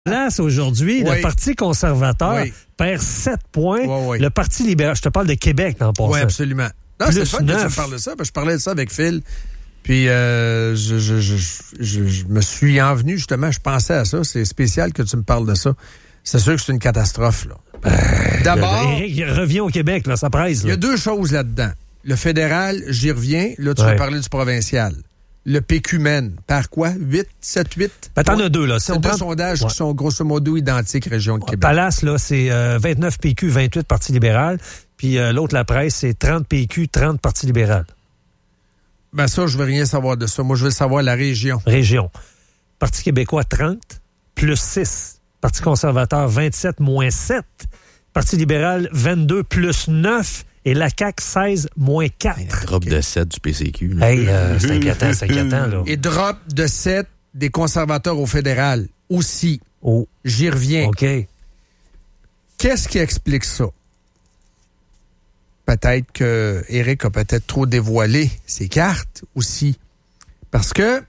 Place aujourd'hui, oui. Le Parti conservateur perd 7 points. Le Parti libéral, je te parle de Québec dans le passé. Oui, absolument. Non, c'est le fun que tu me parles de ça. Je parlais de ça avec Phil. Puis je me suis envenu, justement, je pensais à ça. C'est spécial que tu me parles de ça. C'est sûr que c'est une catastrophe, là. D'abord... Éric revient au Québec, là, ça presse. Il y a deux choses là-dedans. Le fédéral, j'y reviens. Là, tu veux parler du provincial. Le PQ mène. Par quoi? 8, 7, 8? Ben, t'en as deux, là. C'est deux sondages qui sont grosso modo identiques, région de Québec. Palace, là, c'est 29 PQ, 28 Parti libéral. Puis l'autre, la presse, c'est 30 PQ, 30 Parti libéral. Ben ça, je veux rien savoir de ça. Moi, je veux savoir la région. Région. Parti québécois, 30, plus 6. Parti conservateur, 27, moins 7. Parti libéral, 22, plus 9. Et la CAQ, 16, moins 4. Un drop de 7 du PCQ. Hey, c'est inquiétant, là. Et drop de 7 des conservateurs au fédéral aussi. Oh. J'y reviens. OK. Qu'est-ce qui explique ça? Peut-être que Éric a peut-être trop dévoilé ses cartes aussi. Parce que,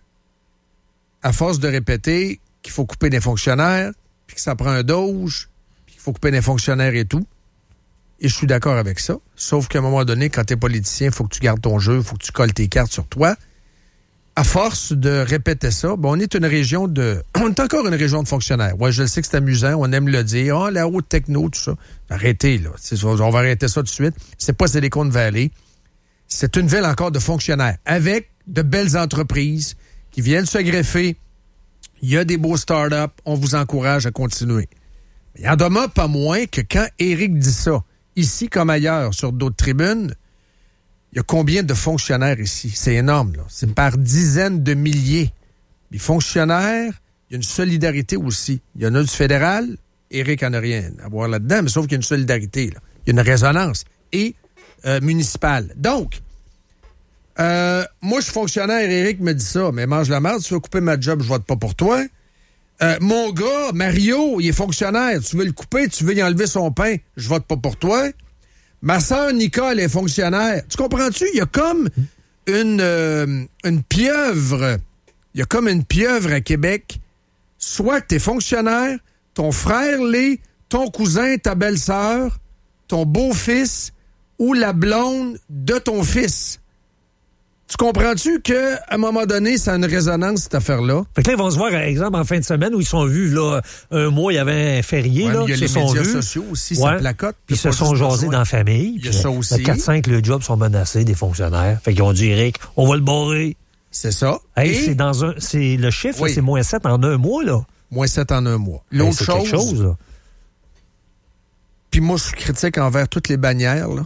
à force de répéter qu'il faut couper des fonctionnaires, puis que ça prend un doge, puis qu'il faut couper des fonctionnaires et tout, et je suis d'accord avec ça. Sauf qu'à un moment donné, quand t'es politicien, il faut que tu gardes ton jeu, il faut que tu colles tes cartes sur toi. À force de répéter ça, on est une région de... On est encore une région de fonctionnaires. Ouais, je sais que c'est amusant, on aime le dire. Oh, la haute techno, tout ça. Arrêtez, là. On va arrêter ça tout de suite. C'est pas Silicon Valley. C'est une ville encore de fonctionnaires, avec de belles entreprises qui viennent se greffer. Il y a des beaux start-up. On vous encourage à continuer. Mais il en demeure pas moins que quand Éric dit ça, ici comme ailleurs, sur d'autres tribunes, il y a combien de fonctionnaires ici? C'est énorme, là. C'est par dizaines de milliers. Les fonctionnaires, il y a une solidarité aussi. Il y en a du fédéral. Éric en a rien à voir là-dedans, mais sauf qu'il y a une solidarité, là. Il y a une résonance. Et municipale. Donc, moi, je suis fonctionnaire, Éric me dit ça, mais mange la merde, tu veux couper ma job, je vote pas pour toi. Mon gars, Mario, il est fonctionnaire, tu veux le couper, tu veux y enlever son pain, je vote pas pour toi. Ma sœur Nicole est fonctionnaire. Tu comprends-tu? Il y a comme une pieuvre. Il y a comme une pieuvre à Québec. Soit que t'es fonctionnaire, ton frère l'est, ton cousin, ta belle-sœur, ton beau-fils ou la blonde de ton fils. Tu comprends-tu qu'à un moment donné, ça a une résonance, cette affaire-là? Fait que là, ils vont se voir, par exemple, en fin de semaine, où ils sont vus, là, un mois, il y avait un férié, là. Il y a les médias sociaux aussi, ça placote. Puis ils se sont jasés dans la famille. Il y a ça aussi. Le 4-5, le job sont menacés, des fonctionnaires. Fait qu'ils ont dit, Éric, on va le barrer. C'est ça. Hey, c'est le chiffre, c'est moins 7 en un mois, là. Moins 7 en un mois. L'autre c'est quelque chose, là. Puis moi, je suis critique envers toutes les bannières, là.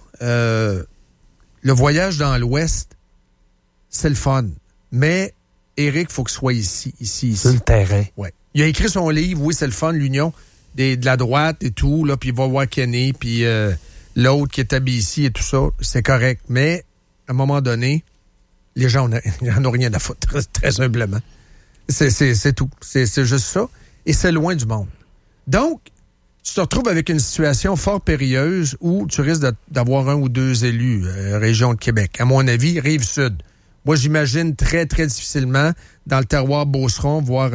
Le voyage dans l'Ouest, c'est le fun. Mais Éric, il faut qu'il soit ici. Sur le terrain. Ouais. Il a écrit son livre, oui, c'est le fun, l'union de la droite et tout, là, puis il va voir Kenny, puis l'autre qui est habillé ici et tout ça, c'est correct. Mais, à un moment donné, les gens n'en ont rien à foutre, très humblement. C'est tout. C'est juste ça. Et c'est loin du monde. Donc, tu te retrouves avec une situation fort périlleuse où tu risques d'avoir un ou deux élus, région de Québec. À mon avis, Rive-Sud. Moi, j'imagine très, très difficilement, dans le terroir Beauceron, voir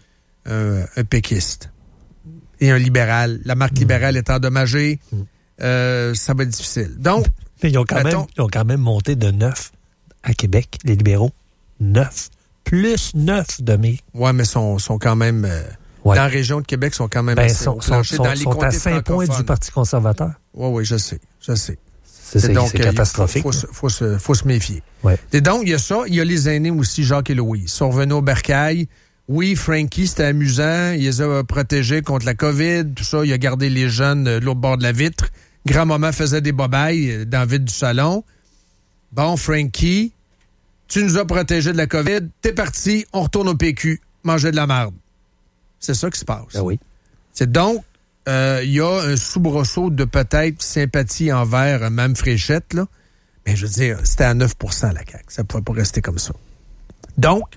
un péquiste et un libéral. La marque libérale est endommagée. Ça va être difficile. Donc, ils ont quand même monté de 9 à Québec, les libéraux. 9. Plus 9 demi. Oui, mais sont quand même... Dans la région de Québec, sont quand même assez planchés dans les comtés à 5 points du Parti conservateur. Oui, je sais. C'est catastrophique. Faut se méfier. Ouais. Et donc, il y a ça. Il y a les aînés aussi, Jacques et Louise. Ils sont revenus au bercail. Oui, Frankie, c'était amusant. Il les a protégés contre la COVID, tout ça. Il a gardé les jeunes de l'autre bord de la vitre. Grand-maman faisait des bobailles dans le vide du salon. Bon, Frankie, tu nous as protégés de la COVID. T'es parti, on retourne au PQ. Manger de la marde. C'est ça qui se passe. Ah oui. C'est donc... il y a un soubresaut de peut-être sympathie envers Mme Fréchette, là. Mais je veux dire, c'était à 9 % la CAQ. Ça ne pouvait pas rester comme ça. Donc,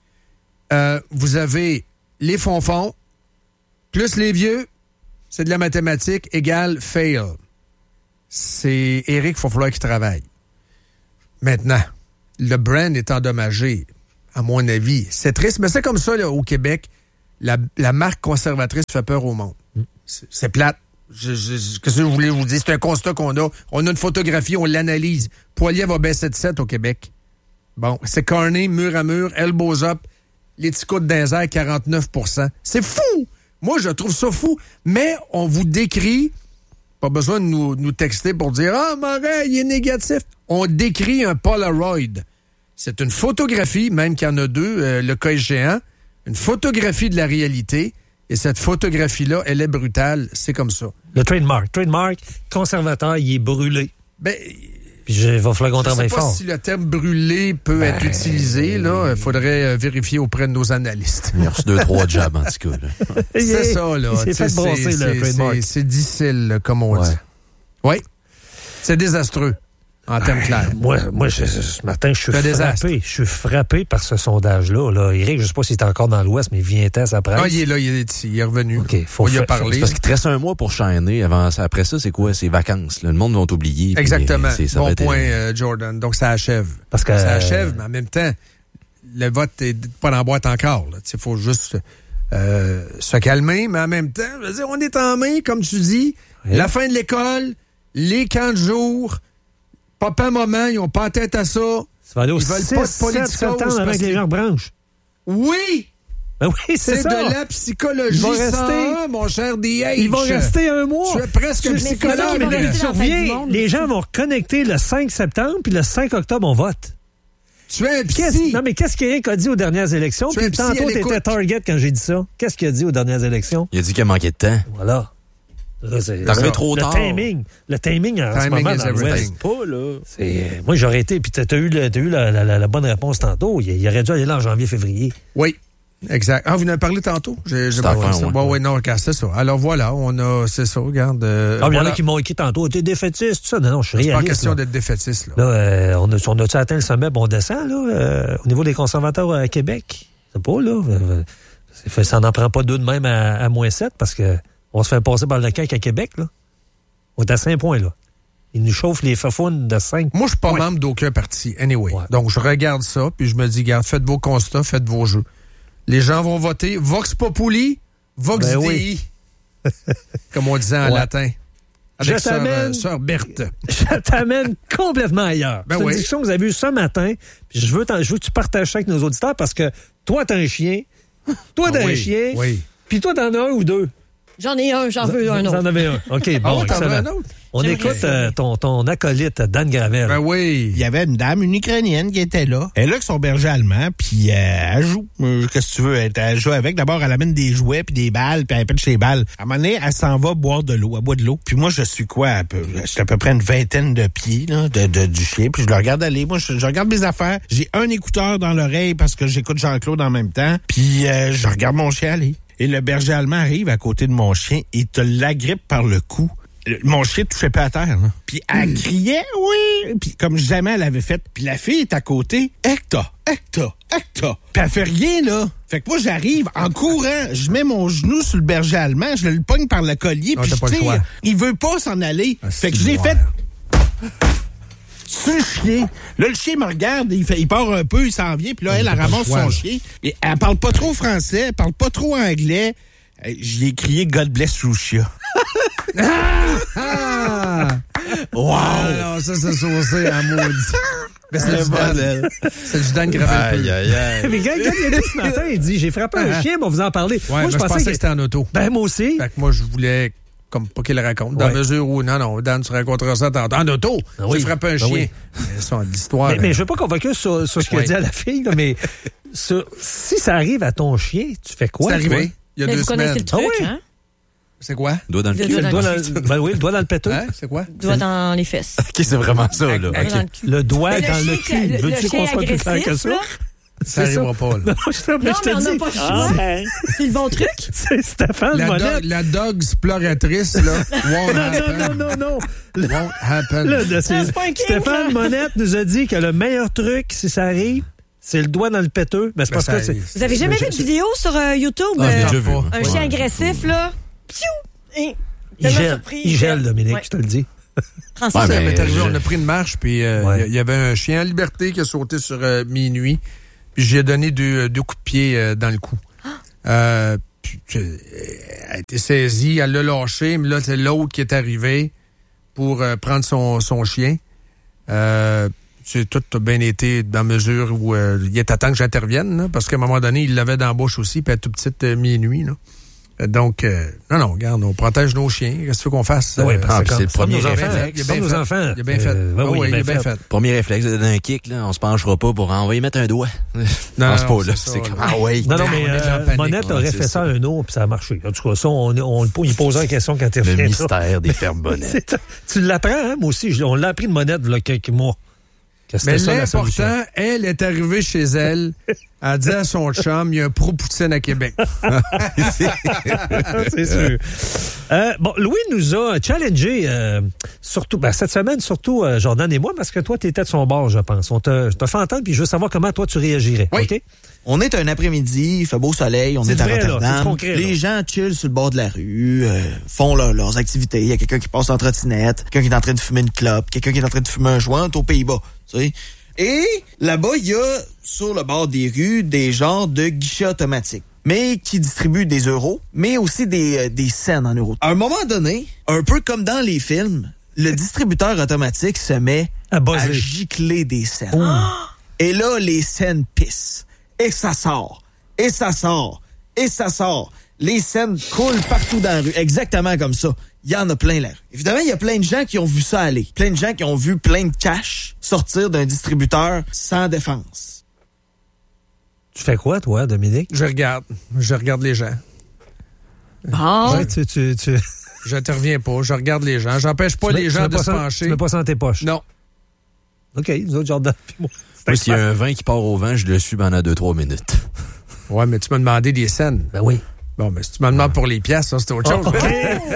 vous avez les fonds, plus les vieux, c'est de la mathématique, égale fail. C'est Éric, il va falloir qu'il travaille. Maintenant, le brand est endommagé, à mon avis. C'est triste, mais c'est comme ça là, au Québec. la marque conservatrice fait peur au monde. C'est plate. Qu'est-ce que vous voulez vous dire? C'est un constat qu'on a. On a une photographie, on l'analyse. Poilievre va baisser de 7 au Québec. Bon, c'est corné, mur à mur, elbows up, les petits coudes d'un air, 49%. C'est fou! Moi, je trouve ça fou. Mais on vous décrit, pas besoin de nous texter pour dire « Ah, Morin, il est négatif ». On décrit un Polaroid. C'est une photographie, même qu'il y en a deux, le cas échéant, une photographie de la réalité. Et cette photographie-là, elle est brutale. C'est comme ça. Le trademark, conservateur, il est brûlé. Ben, puis il va falloir qu'on travaille fort. Je ne sais pas si le terme brûlé peut être utilisé. Il faudrait vérifier auprès de nos analystes. Il a reçu 2-3 jobs, en tout cas. C'est ça, là. Il s'est fait brasser, le trademark. C'est difficile, là, comme on dit. Oui. C'est désastreux, en termes clairs. Moi, ce matin, je suis frappé par ce sondage-là. Là. Éric, je ne sais pas s'il est encore dans l'Ouest, mais vient-à sa presse. Ah, il est là, il est revenu. Okay, on y a parlé. Parce qu'il te reste un mois pour chaîner. Après ça, c'est quoi? C'est vacances. Là. Le monde va t'oublier. Exactement. Ça bon point, Jordan. Donc, ça achève. Ça achève, mais en même temps, le vote n'est pas dans la boîte encore. Il faut juste se calmer, mais en même temps, je veux dire, on est en main, comme tu dis. Oui. La fin de l'école, les camps de jour... Papa, maman, ils n'ont pas en tête à ça. Ça va aller au 6-7 septembre avec les gens branches. Oui! Ben oui, c'est ça. De la psychologie 101, mon cher DH. Ils vont rester un mois. Tu es presque psychologue. Mais tu reviens, les gens vont reconnecter le 5 septembre, puis le 5 octobre, on vote. Tu es un psy. Non, mais qu'est-ce qu'Éric a dit aux dernières élections? Puis tantôt, t'étais Target quand j'ai dit ça. Qu'est-ce qu'il a dit aux dernières élections? Il a dit qu'il a manqué de temps. Voilà. T'es arrivé trop tard. Le timing en ce moment dans l'Ouest. Pas, là. Moi, j'aurais été... Puis t'as eu la bonne réponse tantôt. Il aurait dû aller là en janvier-février. Oui, exact. Ah, vous en avez parlé tantôt? J'ai pas fait ça. Oui, non, c'est ça. Alors voilà, c'est ça, regarde. Il y en a qui m'ont écrit tantôt. T'es défaitiste, tout ça. Non, je suis réaliste. C'est pas question d'être défaitiste, là. On a-tu atteint le sommet? On descend, là, au niveau des conservateurs à Québec? C'est pas, là. Ça n'en prend pas deux de même à -7 parce que on se fait passer par le CAQ à Québec, là. On est à 5 points, là. Ils nous chauffent les fafounes de 5 Moi, je suis pas membre d'aucun parti, anyway. Ouais. Donc, je regarde ça, puis je me dis, regarde, faites vos constats, faites vos jeux. Les gens vont voter. Vox populi, Vox Dei. Oui. Comme on disait en latin. Avec sœur Berthe. Je t'amène complètement ailleurs. C'est une discussion que vous avez eue ce matin, puis je veux que tu partages ça avec nos auditeurs, parce que toi, t'as un chien, toi, t'as un chien, puis toi, t'en as un ou deux. J'en ai un, j'en veux un autre. J'en avais un. OK, bon, t'en veux un autre? On écoute ton acolyte, Dan Gravel. Ben oui. Il y avait une dame, une Ukrainienne, qui était là. Elle est là avec son berger allemand, puis elle joue. Qu'est-ce que tu veux? Elle joue avec. D'abord, elle amène des jouets, puis des balles, puis elle pète les balles. À un moment donné, elle s'en va boire de l'eau. Elle boit de l'eau. Puis moi, je suis quoi? J'étais à peu près une vingtaine de pieds là, du chien, puis je le regarde aller. Moi, je regarde mes affaires. J'ai un écouteur dans l'oreille parce que j'écoute Jean-Claude en même temps, puis je regarde mon chien aller. Et le berger allemand arrive à côté de mon chien et te l'agrippe par le cou. Mon chien touchait pas à terre. Là. Puis elle criait, oui! Puis comme jamais elle avait fait. Puis la fille est à côté. Hector. Puis elle fait rien, là. Fait que moi, j'arrive en courant. Je mets mon genou sur le berger allemand. Je le pogne par le collier. Puis je tire. Il veut pas s'en aller. Fait que je l'ai fait... sur le chien. Là, le chien me regarde, il part un peu, il s'en vient, puis là, elle ramasse son chien. Et elle parle pas trop français, elle parle pas trop anglais. J'y ai crié « God bless Russia ». Wow! Alors, ça, c'est saucé à maudit. Mais c'est du Dan Gravel. Aïe. Mais quand il est là ce matin, il dit « J'ai frappé un chien, on va vous en parler ». Ouais, moi, je pensais que c'était en auto. Ben, moi aussi. Fait que moi, je voulais... Comme pas qu'il le raconte. Dans la mesure où, non, Dan, tu raconteras ça en auto. J'ai frappé un chien. Oui. Mais ça, l'histoire. Mais je veux pas convainquer sur ce qu'il a dit à la fille, là, mais si ça arrive à ton chien, tu fais quoi? C'est arrivé il y a 2 semaines. Vous connaissez le truc, hein? C'est quoi? Doigt dans le cul. Ben oui, le doigt dans le péteux. Hein? C'est quoi? Doigt dans les fesses. OK, c'est vraiment ça, là. Okay. Le doigt dans le cul. Veux-tu qu'on soit plus clair que ça? Ça n'arrivera pas, là. Non, mais on n'a pas le choix. C'est le bon truc. C'est Stéphane Monette. La dog exploratrice, là. Non. Won't happen. C'est pas un king, Stéphane Monette nous a dit que le meilleur truc, si ça arrive, c'est le doigt dans le péteux. Mais c'est parce que c'est... Vous avez jamais vu de vidéo sur YouTube? Un chien agressif, là. Il gèle, Dominique, je te le dis. On a pris une marche, puis il y avait un chien en liberté qui a sauté sur minuit. Puis j'ai donné deux coups de pied dans le cou. a été saisie, elle l'a lâché, mais là, c'est l'autre qui est arrivé pour prendre son chien. Tout a bien été dans mesure où il est à temps que j'intervienne, là, parce qu'à un moment donné, il l'avait dans la bouche aussi, puis à toute petite minuit. Là. Donc, non, regarde, on protège nos chiens. Qu'est-ce que tu veux qu'on fasse? Oui, c'est le premier réflexe. Il a bien fait. Il a bien fait. Oui, il a bien fait. Premier réflexe, d'un kick, là, on se penchera pas pour envoyer mettre un doigt. Non, pas, là. C'est comme, Non, mais Monette aurait fait ça un autre, puis ça a marché. En tout cas, ça, il posait la question quand il revient. Le mystère des fermes Monette. Tu l'apprends, hein? Moi aussi. On l'a appris de Monette, il y a quelques mois. Mais l'important, elle est arrivée chez elle, elle dit à son chum, il y a un pro-Poutine à Québec. C'est sûr. Louis nous a challengé, surtout, cette semaine, surtout Jordan et moi, parce que toi, tu étais de son bord, je pense. On t'a fait entendre, puis je veux savoir comment toi, tu réagirais. Oui. Okay? On est un après-midi, il fait beau soleil, on est à Rotterdam. Les gens chillent sur le bord de la rue, font leurs activités. Il y a quelqu'un qui passe en trottinette, quelqu'un qui est en train de fumer une clope, quelqu'un qui est en train de fumer un joint aux Pays-Bas. Tu sais. Et là-bas, il y a sur le bord des rues des genres de guichets automatiques, mais qui distribuent des euros, mais aussi des cents en euros. À un moment donné, un peu comme dans les films, le distributeur automatique se met à gicler des cents. Oh. Et là, les cents pissent. Et ça sort. Et ça sort. Et ça sort. Les scènes coulent partout dans la rue. Exactement comme ça. Il y en a plein là. Évidemment, il y a plein de gens qui ont vu ça aller. Plein de gens qui ont vu plein de cash sortir d'un distributeur sans défense. Tu fais quoi, toi, Dominique? Je regarde les gens. Bon. Ouais, j'interviens pas. Je regarde les gens. J'empêche pas les gens de se pencher. Tu mets pas ça dans tes poches? Non. OK, nous autres, Jordan puis moi. Moi, s'il y a un vin qui part au vent, je le suis pendant 2-3 minutes. Ouais, mais tu m'as demandé des scènes. Ben oui. Bon, mais si tu me demandes pour les pièces, ça, c'est autre chose. Okay.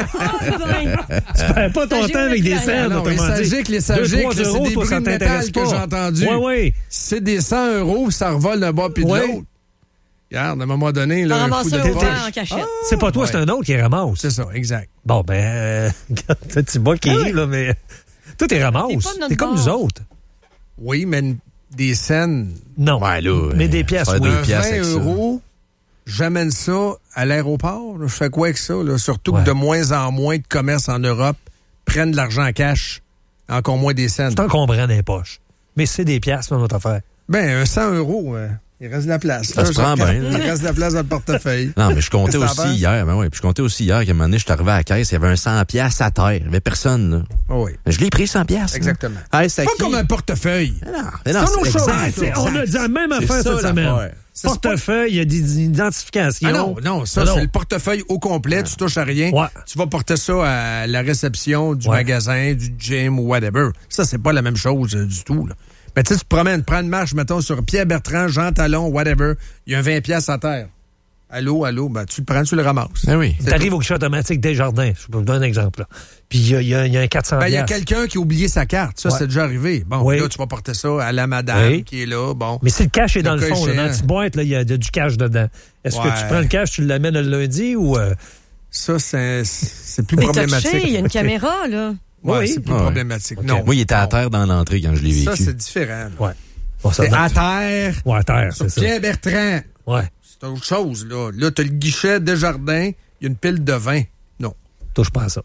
Tu perds pas ton temps avec des scènes. Non, les Sagiques, c'est des bruits de métal que j'ai entendus. Oui. C'est des 100 €, ça revole d'un bord puis de l'autre. Regarde, à un moment donné, là, un coup de poche. en cachette. C'est pas toi, c'est un autre qui ramasse. C'est ça, exact. Bon, regarde, le petit bas qui rit, là, mais toi, t'es ramasse. T'es comme nous autres. Oui, mais des scènes. Non. Ouais, là, mais des pièces, oui. 20 €, j'amène ça à l'aéroport. Je fais quoi avec ça? Là? Surtout que de moins en moins de commerces en Europe prennent de l'argent en cash, encore moins des scènes. Je t'en comprends dans les poches. Mais c'est des pièces, c'est notre affaire. Ben, 100 €, il reste de la place. Ça se prend bien. Il reste de la place dans le portefeuille. Non, mais je comptais aussi hier. Ben oui, puis je comptais aussi hier qu'à un moment donné, je suis arrivé à la caisse, il y avait un 100$ à terre. Il n'y avait personne, là. Oh oui. Je l'ai pris 100$. Exactement. Ah, c'est pas comme un portefeuille. Non, c'est une autre chose. On a dit la même affaire cette semaine. Portefeuille, il y a des identifications. Ah non, ça, c'est le portefeuille au complet. Tu touches à rien. Ouais. Tu vas porter ça à la réception du magasin, du gym ou whatever. Ça, c'est pas la même chose du tout, là. Ben, tu sais, tu te promènes, prends une marche, mettons, sur Pierre Bertrand, Jean Talon, whatever. Il y a un 20$ à terre. Allô, ben, tu le prends, tu le ramasses. Ah oui. T'arrives au guichet automatique Desjardins. Je peux vous donner un exemple, là. Puis il y a un 400$. Ben, il y a quelqu'un qui a oublié sa carte. Ça, c'est déjà arrivé. Bon, là, tu vas porter ça à la madame qui est là. Bon. Mais si le cash est dans le fond, là, dans la petite boîte, là, il y a du cash dedans. Est-ce que tu prends le cash, tu l'amènes le lundi ou... Ça, c'est plus problématique. Il y a une caméra, là. Oui, c'est plus problématique. Okay. Non. Moi, il était à terre dans l'entrée quand je l'ai vécu. Ça, c'est différent. Ouais. Bon, c'est à terre. Ouais, à terre, c'est ça. Pierre Bertrand. Ouais. C'est autre chose, là. Là, t'as le guichet Desjardins, il y a une pile de vin. Non. Touche pas à ça.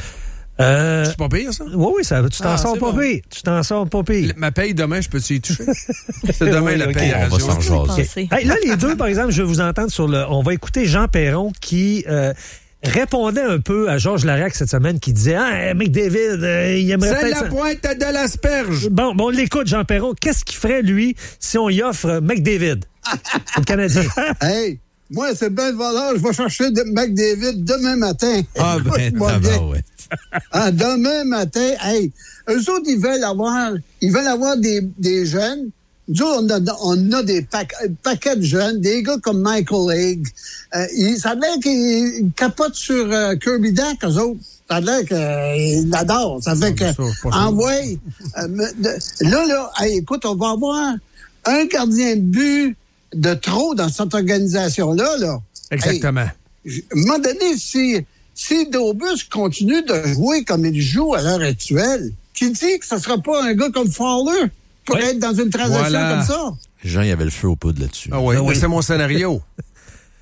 C'est pas pire, ça? Oui, ça, tu t'en sors pas pire. Tu t'en sors pas pire. Ma paye demain, je peux-tu y toucher? C'est demain la paye à on va s'en jaser. Hey, là, les deux, par exemple, je vais vous entendre sur le... On va écouter Jean Perron qui... répondait un peu à Georges Larac cette semaine qui disait « Ah, McDavid, il aimerait c'est la pointe de l'asperge! » Bon, on l'écoute, Jean Perron. Qu'est-ce qu'il ferait, lui, si on y offre McDavid? Le Canadien. Hey, moi, c'est bien de valeur. Je vais chercher McDavid demain matin. Ah, ben, demain matin, hey, eux autres, ils veulent avoir des jeunes. Nous, on a des paquets de jeunes, des gars comme Michael Hague. Ça a l'air qu'ils capotent sur Kirby Dack, eux autres. Ça a l'air qu'ils l'adorent. Ça fait que, là, hey, écoute, on va avoir un gardien de but de trop dans cette organisation-là, là. Exactement. Hey, à un moment donné, si Dobus continue de jouer comme il joue à l'heure actuelle, qui dit que ce sera pas un gars comme Fowler pour être dans une transaction comme ça? Jean, il y avait le feu aux poudres là-dessus. Ah oui, c'est mon scénario.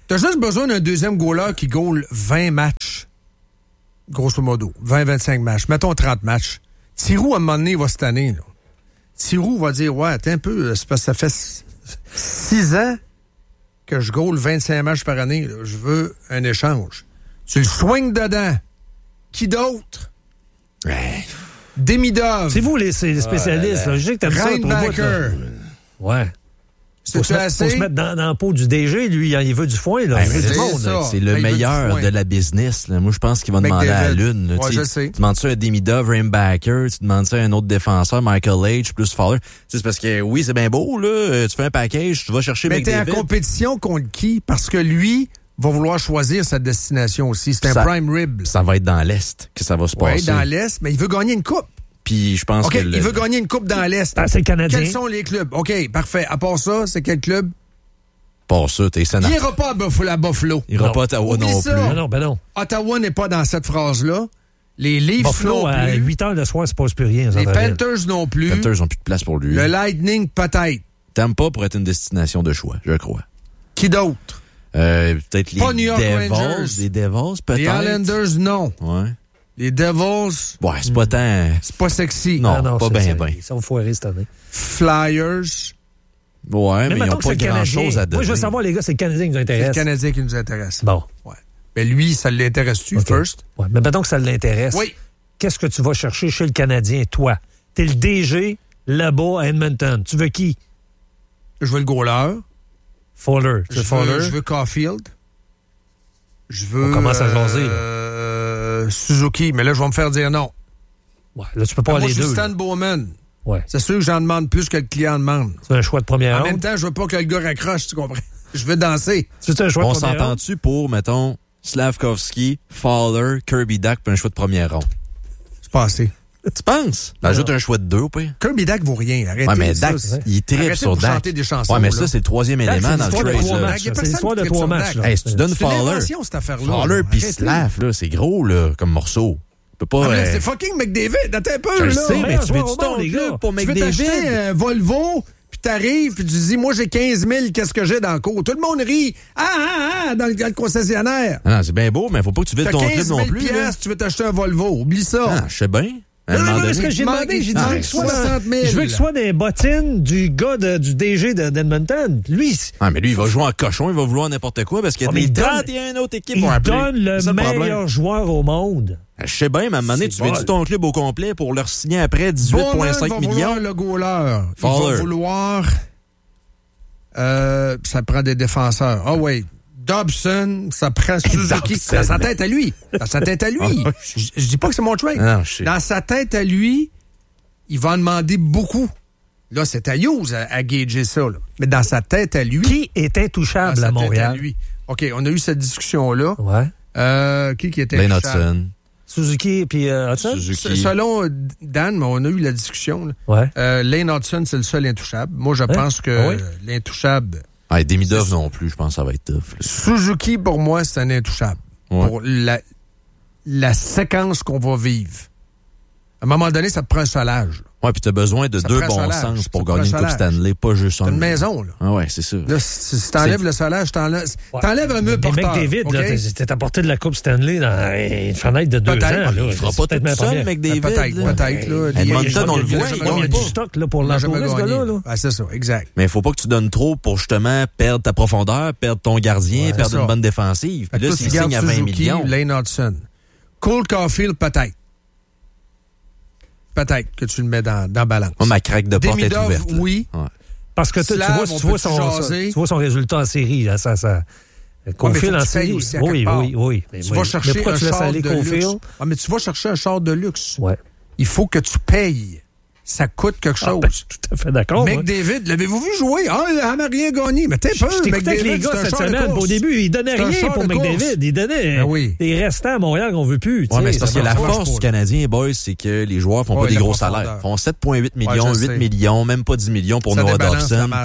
T'as juste besoin d'un deuxième goaler qui goal 20 matchs. Grosso modo. 20-25 matchs. Mettons 30 matchs. Thiroux, à un moment donné, va cette année. Là. Thiroux va dire, ouais, attends un peu, c'est parce que ça fait 6 ans que je goal 25 matchs par année. Là. Je veux un échange. Tu le swings dedans. Qui d'autre? Ouais. Demidov. C'est vous, les spécialistes. Là. Je sais que t'aimes ça. Reinbacker. Ouais. Faut se mettre dans la peau du DG, lui, il veut du foin. Là. C'est le meilleur de la business. Là. Moi, je pense qu'il va demander à la lune. Là. Ouais, je sais. Tu demandes ça à Demidov, Reinbacker, tu demandes ça à un autre défenseur, Michael H, plus Fowler. C'est parce que, oui, c'est bien beau, là. Tu fais un package, tu vas chercher McDavid. Mais t'es en compétition contre qui? Parce que lui va vouloir choisir sa destination aussi. C'est un prime rib. Ça va être dans l'Est que ça va se passer. Oui, dans l'Est, mais il veut gagner une coupe. Puis je pense OK, il veut gagner une coupe dans l'Est. C'est le Canadien. Quels sont les clubs? OK, parfait. À part ça, c'est quel club? Pas ça, t'es sénateur. Il n'ira pas à Buffalo. Il n'ira pas à Ottawa non plus. Ben non. Ottawa n'est pas dans cette phrase-là. Les Leafs Buffalo, non plus. à 8 heures le soir, c'est pas plus rien. Les Panthers non plus. Les Panthers n'ont plus de place pour lui. Le Lightning, peut-être. Tampa pourrait être une destination de choix, je crois. Qui d'autre? Peut-être pas les New York Devils. Rangers. Les Devils, peut-être. Les Islanders, non. Ouais. Les Devils. Ouais, c'est pas tant. C'est pas sexy. Non, pas bien. Ils sont foirés cette année. Flyers. Ouais, mais ils n'ont pas grand-chose à donner. Moi, je veux savoir, les gars, c'est le Canadien qui nous intéresse. C'est le Canadien qui nous intéresse. Bon. Ouais. Mais lui, ça l'intéresse-tu, first? Ouais. Mais mettons que ça l'intéresse. Oui. Qu'est-ce que tu vas chercher chez le Canadien, toi? T'es le DG là-bas à Edmonton. Tu veux qui? Je veux le goaler. Fowler. Je veux Caulfield. Je veux. On commence à jaser, là. Suzuki, mais là, je vais me faire dire non. Ouais, là, tu peux pas aller moi, deux. Je suis Stan Bowman. Ouais. C'est sûr que j'en demande plus que le client demande. C'est un choix de première ronde. En même temps, je veux pas que le gars raccroche, tu comprends? Je veux danser. C'est un choix de première ronde. On s'entend-tu pour, mettons, Slavkovski, Fowler, Kirby Dach, puis un choix de première ronde? C'est pas assez. Tu penses? Ajoute un choix de 2 au pire. Kirby Dach vaut rien. Arrêtez. Ouais, mais Dach, il tripe sur Dach. Des chansons, ouais, mais là. ça, c'est le troisième élément dans le trade. C'est l'histoire de 3 matchs. Hey, si tu donnes Fowler, cette affaire-là. Fowler pis Slav, là, c'est gros, là, comme morceau. Tu peux pas. C'est fucking McDavid. Attends un peu, je là. Je sais, mais tu veux-tu ton club pour McDavid? Tu veux t'acheter un Volvo, puis t'arrives, puis tu dis, moi, j'ai 15 000, qu'est-ce que j'ai dans le cours? Tout le monde rit. Dans le concessionnaire. Non, c'est bien beau, mais faut pas que tu vides ton club non plus. Tu veux t'acheter un Volvo. Oublie ça. Ah, je sais bien. Non, ce que j'ai demandé, j'ai dit, je veux que ce soit des bottines du gars du DG d'Edmonton. Lui. Ah, mais lui, il va jouer en cochon, il va vouloir n'importe quoi parce qu'il y a des 31 autres équipes pour appeler. Il donne le meilleur joueur au monde. Je sais bien, mais à un moment donné, tu veux ton club au complet pour leur signer après 18,5 millions. Le goaler. Il va vouloir. Ça prend des défenseurs. Ah oui. Dobson, ça prend Suzuki. Dans sa tête à lui. Je dis pas que c'est mon trade. Dans sa tête à lui, il va en demander beaucoup. Là, c'est à Hughes à gager ça. Là. Mais dans sa tête à lui... Qui est intouchable à Montréal? Lui. OK, on a eu cette discussion-là. Ouais. Qui était intouchable? Hudson. Suzuki puis Hudson? Selon Dan, mais on a eu la discussion. Là. Ouais. Lane Hudson, c'est le seul intouchable. Moi, je pense que l'intouchable... Ah, Demidov non plus, je pense que ça va être tough. Là. Suzuki, pour moi, c'est un intouchable. Ouais. Pour la séquence qu'on va vivre. À un moment donné, ça te prend un solage. Ouais, puis t'as besoin de 2 bons sens pour gagner une Coupe Stanley, pas juste un. C'est une maison, là. Ah ouais, c'est ça. Là, si t'enlèves le solage, t'enlèves un mur porteur. McDavid, là, t'es apporté de la Coupe Stanley dans une fenêtre de 2 ans. Là, il fera pas tout seul, McDavid. Peut-être, là. Edmonton, on le voit, il y a du stock là, pour l'entourer, ce gars-là. Ah, c'est ça, exact. Mais il faut pas que tu donnes trop pour justement perdre ta profondeur, perdre ton gardien, perdre une bonne défensive. Puis là, s'il signe à 20 millions. Lane Hudson. Cole Caulfield, peut-être. Peut-être que tu le mets dans balance. Ma craque de porte est ouverte. Oui. Ouais. Parce que tu vois son résultat en série. Là, ça Caulfield en série. Oui. Tu vas chercher un char de luxe. Ah, mais tu vas chercher un char de luxe. Ouais. Il faut que tu payes. Ça coûte quelque chose. Tout à fait d'accord. McDavid, l'avez-vous vu jouer? Ah, il n'a rien gagné. Mais t'es peu, McDavid. Avec les gars cette semaine. Au début, il donnait rien pour McDavid. Il donnait des restants à Montréal qu'on veut plus. Oui, mais c'est parce que la force du Canadien, boys, c'est que les joueurs font pas des gros salaires. Ils font 7,8 millions, 8 millions, même pas 10 millions pour Noah Dobson.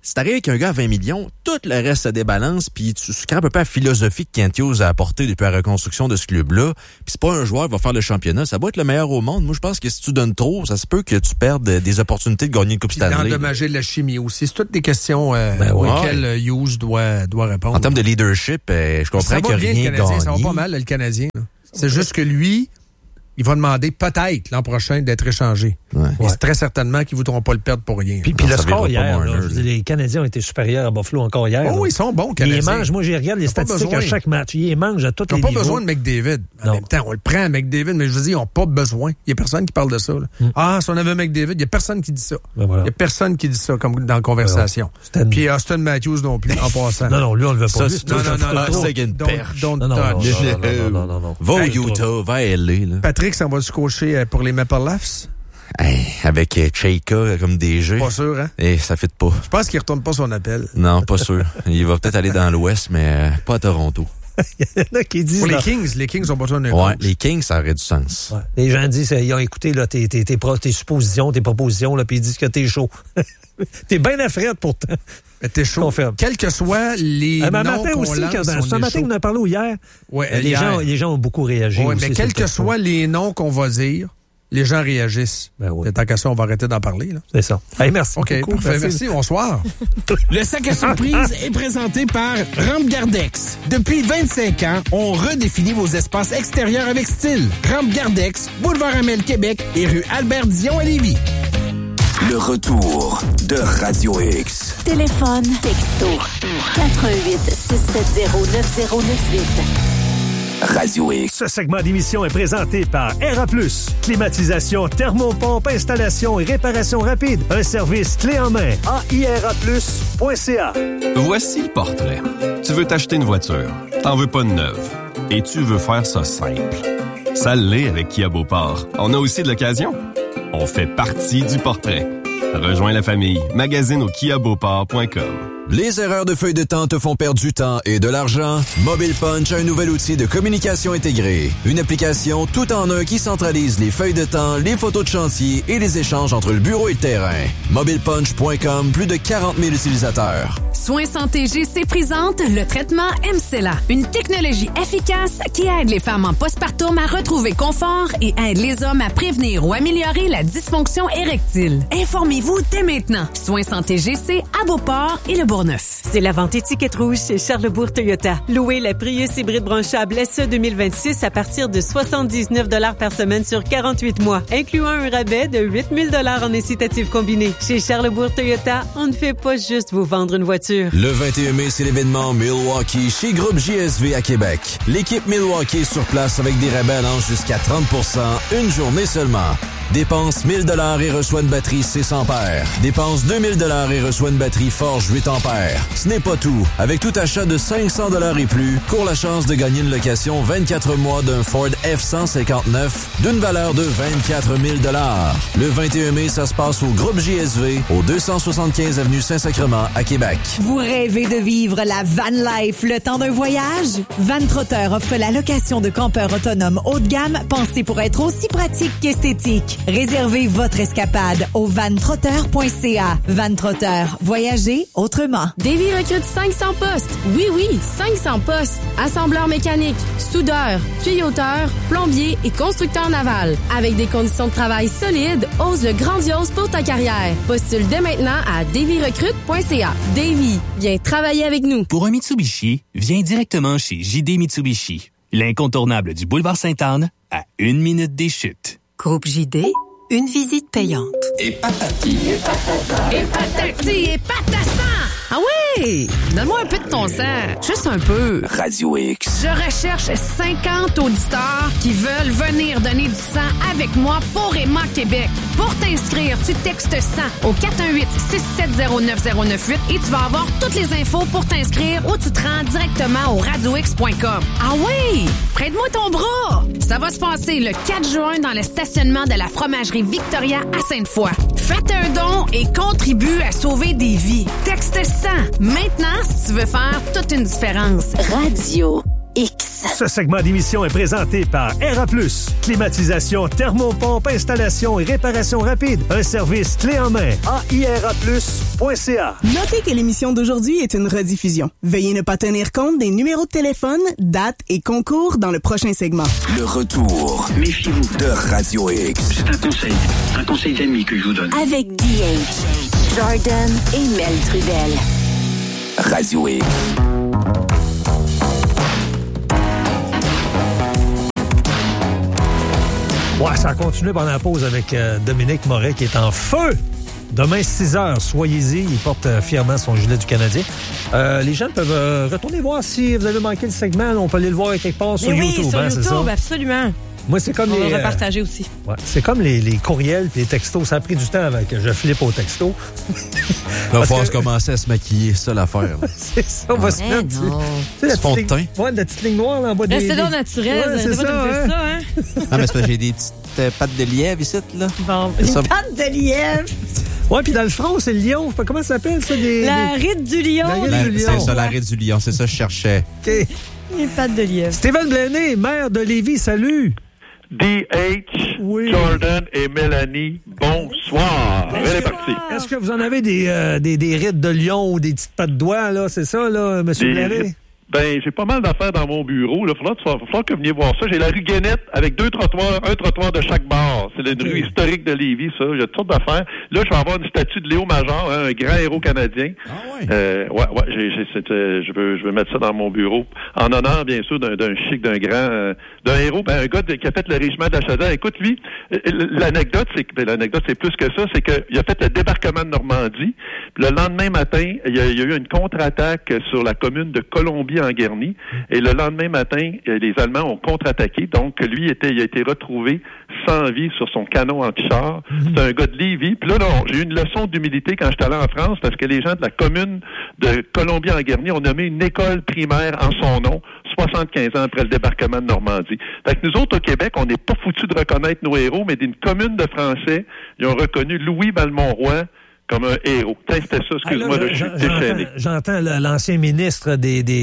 si t'arrives avec un gars à 20 millions, tout le reste se débalance, puis tu scrapes un peu la philosophie que Kent Hughes a apportée depuis la reconstruction de ce club-là. Puis c'est pas un joueur qui va faire le championnat, ça va être le meilleur au monde. Moi, je pense que si tu donnes trop, ça se peut que tu perdes des opportunités de gagner une Coupe Stanley. D'endommager la chimie aussi. C'est toutes des questions auxquelles Hughes doit répondre. En termes de leadership, je comprends qu'il n'y a rien gagné. Ça va pas mal, le Canadien. Là. C'est juste que lui... il va demander peut-être l'an prochain d'être échangé. Ouais. Et c'est très certainement qu'ils ne voudront pas le perdre pour rien. Puis le score hier, les Canadiens ont été supérieurs à Buffalo encore hier. Oh, ils sont bons, Canadiens. Ils mangent, moi, je regarde les statistiques à chaque match. Ils mangent à tous les niveaux. Ils n'ont pas besoin de McDavid. En même temps, on le prend à McDavid, mais je veux dire, ils n'ont pas besoin. Il n'y a personne qui parle de ça. Ah, si on avait McDavid, il n'y a personne qui dit ça. Il n'y a personne qui dit ça comme dans la conversation. Puis Austin Matthews non plus, en passant. Non, lui, on le veut pas. Non. Va au Utah, va à LA. Patrick, ça va se cocher pour les Maple Leafs? Avec Cheika comme DG. Pas sûr, hein? Et ça fit pas. Je pense qu'il retourne pas son appel. Non, pas sûr. Il va peut-être aller dans l'Ouest, mais pas à Toronto. Il y en a qui disent... Pour les Kings ont besoin d'un coach. Les Kings, ça aurait du sens. Ouais. Les gens disent, ils ont écouté là, tes suppositions, tes propositions, là, puis ils disent que t'es chaud. T'es bien à frette pourtant. Mais t'es chaud. Quels que soient les noms matin qu'on aussi, lance, ce matin, on en a parlé hier. Ouais, les gens ont beaucoup réagi. Oui, mais quels que soient les noms qu'on va dire, les gens réagissent. Ben oui. Tant qu'à ça, on va arrêter d'en parler. Là. C'est ça. Hey, merci. OK, beaucoup. Parfait. Merci. Bonsoir. Le sac à surprise est présenté par Rampe Gardex. Depuis 25 ans, on redéfinit vos espaces extérieurs avec style. Rampe Gardex, boulevard Amel, Québec et rue Albert-Dion à Lévis. Le retour de Radio X. Téléphone, texto, 88 670 9098. Radio X. Ce segment d'émission est présenté par RA+. Climatisation, thermopompe, installation et réparation rapide. Un service clé en main. AIRAplus.ca. Voici le portrait. Tu veux t'acheter une voiture. T'en veux pas de neuve. Et tu veux faire ça simple. Ça l'est avec Kia Beauport. On a aussi de l'occasion. On fait partie du portrait. Rejoins la famille. Magazine au kiabeauport.com. Les erreurs de feuille de temps te font perdre du temps et de l'argent? Mobile Punch a un nouvel outil de communication intégrée. Une application tout en un qui centralise les feuilles de temps, les photos de chantier et les échanges entre le bureau et le terrain. MobilePunch.com, plus de 40 000 utilisateurs. Soins Santé GC présente le traitement MCELA, une technologie efficace qui aide les femmes en postpartum à retrouver confort et aide les hommes à prévenir ou améliorer la dysfonction érectile. Informez-vous dès maintenant. Soins Santé GC à Beauport et le Bourgneuf. C'est la vente étiquette rouge chez Charlesbourg Toyota. Louez la Prius hybride branchable SE 2026 à partir de 79 $ par semaine sur 48 mois, incluant un rabais de 8 000 $ en incitatif combiné. Chez Charlesbourg Toyota, on ne fait pas juste vous vendre une voiture. Le 21 mai, c'est l'événement Milwaukee chez Groupe JSV à Québec. L'équipe Milwaukee est sur place avec des rabais allant jusqu'à 30 % une journée seulement. Dépense 1 000 $ et reçoit une batterie 6 ampères. Dépense 2 000 $ et reçoit une batterie Forge 8 ampères. Ce n'est pas tout. Avec tout achat de 500 $ et plus, cours la chance de gagner une location 24 mois d'un Ford F-159 d'une valeur de 24 000 $. Le 21 mai, ça se passe au Groupe JSV, au 275 avenue Saint-Sacrement à Québec. Vous rêvez de vivre la van life le temps d'un voyage? Van Trotter offre la location de campeurs autonomes haut de gamme pensés pour être aussi pratique qu'esthétique. Réservez votre escapade au vantrotter.ca. Van Trotter, voyagez autrement. Davy recrute 500 postes. Oui, 500 postes. Assembleur mécanique, soudeur, tuyauteur, plombier et constructeur naval. Avec des conditions de travail solides, ose le grandiose pour ta carrière. Postule dès maintenant à davyrecrute.ca. Davy, viens travailler avec nous. Pour un Mitsubishi, viens directement chez JD Mitsubishi. L'incontournable du boulevard Sainte-Anne à 1 minute des chutes. Groupe JD, une visite payante. Et patati. Et patati et patassan. Ah oui! Donne-moi un peu de ton sang. Juste un peu. Radio X. Je recherche 50 auditeurs qui veulent venir donner du sang avec moi pour Emma Québec. Pour t'inscrire, tu textes 100 au 418-670-9098 et tu vas avoir toutes les infos pour t'inscrire ou tu te rends directement au radiox.com. Ah oui! Prête-moi ton bras! Ça va se passer le 4 juin dans le stationnement de la fromagerie Victoria à Sainte-Foy. Faites un don et contribue à sauver des vies. Texte 100. Maintenant, si tu veux faire toute une différence. Radio X. Ce segment d'émission est présenté par Aira+. Climatisation, thermopompe, installation et réparation rapide. Un service clé en main. AIRAplus.ca. Notez que l'émission d'aujourd'hui est une rediffusion. Veuillez ne pas tenir compte des numéros de téléphone, dates et concours dans le prochain segment. Le retour. Méfiez-vous de Radio X. C'est un conseil d'amis que je vous donne. Avec DH, Jordan et Mel Trudel. Radio X. Ouais, ça a continué pendant la pause avec Dominique Moret qui est en feu. Demain, 6h, soyez-y. Il porte fièrement son gilet du Canadien. Les gens peuvent retourner voir si vous avez manqué le segment. On peut aller le voir quelque part sur YouTube. Oui, sur YouTube, c'est ça? Absolument. Moi, c'est comme on va repartager aussi. Ouais, c'est comme les courriels et les textos. Ça a pris du temps avant que je flippe au texto. Il va falloir commencer à se maquiller, c'est ça l'affaire. C'est ça, on va se mettre. Tu fond de teint. Ouais, la petite ligne noire là, en bas de c'est donc naturel. Ouais, c'est ça, hein? Ça, hein? Ah, mais c'est parce que j'ai des petites pattes de lièvre ici, là. Bon, des pattes de lièvre. Ouais, puis dans le front, c'est le lion. Comment ça s'appelle, ça? La ride du lion. C'est ça, la ride du lion. C'est ça que je cherchais. OK. Les pattes de lièvre. Steven Blaney, maire de Lévis, salut. DH, oui. Jordan et Mélanie, bonsoir. Elle est partie. Est-ce que vous en avez des rides de lion ou des petites pattes de doigts, là? C'est ça, là, M. Blaney? Ben, j'ai pas mal d'affaires dans mon bureau. Il va falloir que vous veniez voir ça. J'ai la rue Guénette avec 2 trottoirs, un trottoir de chaque bord. C'est une rue historique de Lévis, ça. Il y a toutes sortes d'affaires. Là, je vais avoir une statue de Léo Major, hein, un grand héros canadien. Ah ouais? Je veux mettre ça dans mon bureau. En honneur, bien sûr, d'un héros, un gars qui a fait le régiment de la Chaudière. Écoute, lui, l'anecdote, c'est plus que ça, c'est qu'il a fait le débarquement de Normandie. Puis le lendemain matin, il y a eu une contre-attaque sur la commune de Colombie-en-Guerny. Et le lendemain matin, les Allemands ont contre-attaqué. Donc, lui, il a été retrouvé sans vie sur son canon anti-char. C'est un gars de Lévis. Puis là, j'ai eu une leçon d'humilité quand j'étais allé en France parce que les gens de la commune de Colombie-en-Guerny ont nommé une école primaire en son nom 75 ans après le débarquement de Normandie. Fait que nous autres, au Québec, on n'est pas foutus de reconnaître nos héros, mais d'une commune de Français, ils ont reconnu Louis Valmont-Roy comme un héros. C'était ça, excuse-moi, je suis déchaîné. J'entends l'ancien ministre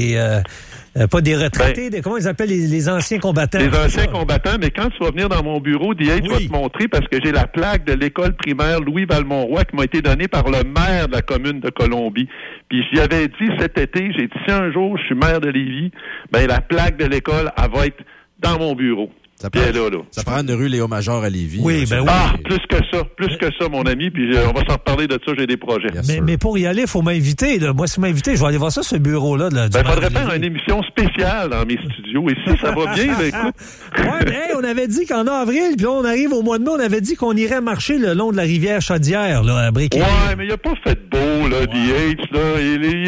pas des retraités, comment ils appellent les anciens combattants? Les anciens combattants, mais quand tu vas venir dans mon bureau, je vais te montrer parce que j'ai la plaque de l'école primaire Louis Valmont-Roy qui m'a été donnée par le maire de la commune de Colombie. Puis j'y avais dit cet été, j'ai dit si un jour je suis maire de Lévis, ben la plaque de l'école, elle va être dans mon bureau. Ça prend une rue Léo Major à Lévis. Oui, ben oui. Ah, plus que ça, mon ami, puis on va s'en reparler de ça, j'ai des projets. Mais pour y aller, il faut m'inviter. Là. Moi, si vous m'invitez, je vais aller voir ça, ce bureau-là. Il faudrait faire une émission spéciale dans mes studios. Ici, ça va bien, écoute. Ouais, mais on avait dit qu'en avril, puis là, on arrive au mois de mai, on avait dit qu'on irait marcher le long de la rivière Chaudière, là, à Briquet. Ouais, mais il n'a pas fait beau, là, DH, là.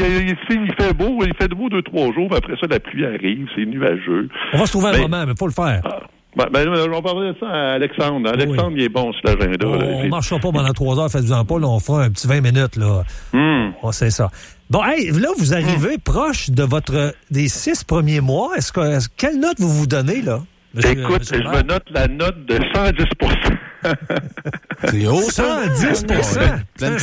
Il fait beau 2-3 jours, puis après ça, la pluie arrive, c'est nuageux. On va se trouver un moment, mais faut le faire. on va parler de ça à Alexandre. Alexandre, il est bon sur l'agenda. On ne marchera pas pendant 3 heures, faites-vous-en pas. Là, on fera un petit 20 minutes. Là. C'est ça. Bon, hey, là, vous arrivez proche de des 6 premiers mois. Quelle note vous donnez, là? Écoute, je me note la note de 110 C'est haut, 110 Ben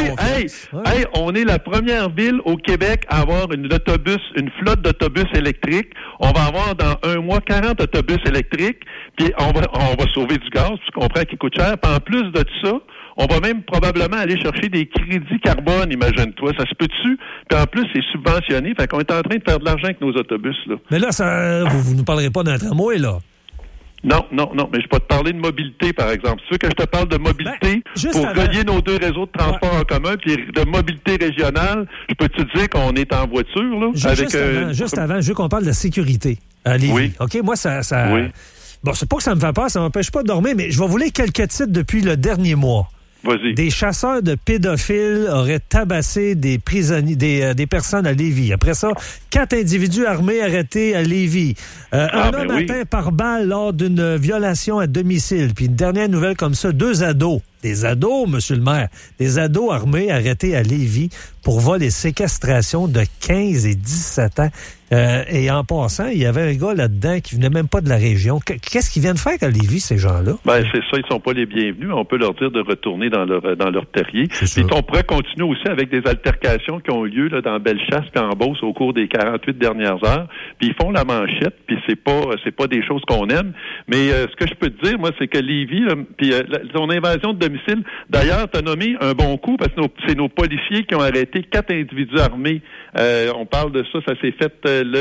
oui, on est la première ville au Québec à avoir une flotte d'autobus électriques. On va avoir dans 1 mois 40 autobus électriques, puis on va sauver du gaz, tu comprends, qui coûte cher. Puis en plus de ça, on va même probablement aller chercher des crédits carbone, imagine-toi. Ça se peut-tu? Puis en plus, c'est subventionné. Fait qu'on est en train de faire de l'argent avec nos autobus, là. Mais là, vous nous parlerez pas d'un tramway, là? Non, mais je peux te parler de mobilité, par exemple. Si tu veux que je te parle de mobilité pour relier nos 2 réseaux de transport en commun, puis de mobilité régionale, je peux te dire qu'on est en voiture, là. Juste avant, je veux qu'on parle de la sécurité à Lévis. Oui. OK, moi, ça... Oui. Bon, c'est pas que ça me fait peur, ça m'empêche pas de dormir, mais je vais vous lire quelques titres depuis le dernier mois. Vas-y. Des chasseurs de pédophiles auraient tabassé des prisonniers, des personnes à Lévis. Après ça, 4 individus armés arrêtés à Lévis. Un homme atteint par balle lors d'une violation à domicile. Puis une dernière nouvelle comme ça, 2 ados. Des ados, monsieur le maire. Des ados armés arrêtés à Lévis pour vol et séquestration de 15 et 17 ans. Et en passant, il y avait un gars là-dedans qui venait même pas de la région. Qu'est-ce qu'ils viennent faire à Lévis, ces gens-là? Ben, c'est ça, ils sont pas les bienvenus. On peut leur dire de retourner dans leur terrier. Puis on pourrait continuer aussi avec des altercations qui ont eu lieu là, dans Bellechasse et en Beauce au cours des 48 dernières heures. Puis ils font la manchette, puis c'est pas des choses qu'on aime. Mais ce que je peux te dire, moi, c'est que Lévis, puis son invasion de domicile, d'ailleurs, t'as nommé un bon coup, parce que c'est nos policiers qui ont arrêté 4 individus armés. On parle de ça s'est fait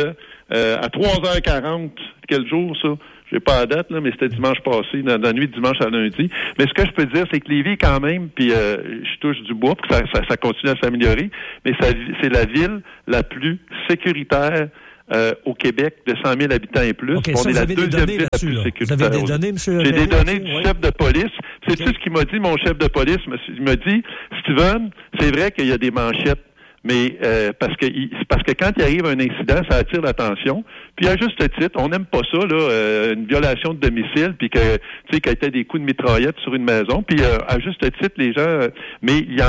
à 3h40. Quel jour, ça? J'ai pas la date, là, mais c'était dimanche passé, dans la nuit de dimanche à lundi. Mais ce que je peux dire, c'est que Lévis, quand même, puis je touche du bois, puis ça continue à s'améliorer, mais c'est la ville la plus sécuritaire au Québec de 100 000 habitants et plus. Okay, on est la deuxième ville la plus sécuritaire. Vous avez des données, M. J'ai des données du chef de police. C'est ce qu'il m'a dit, mon chef de police. Il m'a dit, Steven, c'est vrai qu'il y a des manchettes, mais parce que quand il arrive un incident, ça attire l'attention. Puis à juste titre, on n'aime pas ça, là, une violation de domicile, puis que tu sais, qu'il y ait des coups de mitraillette sur une maison. Puis à juste titre, les gens, mais il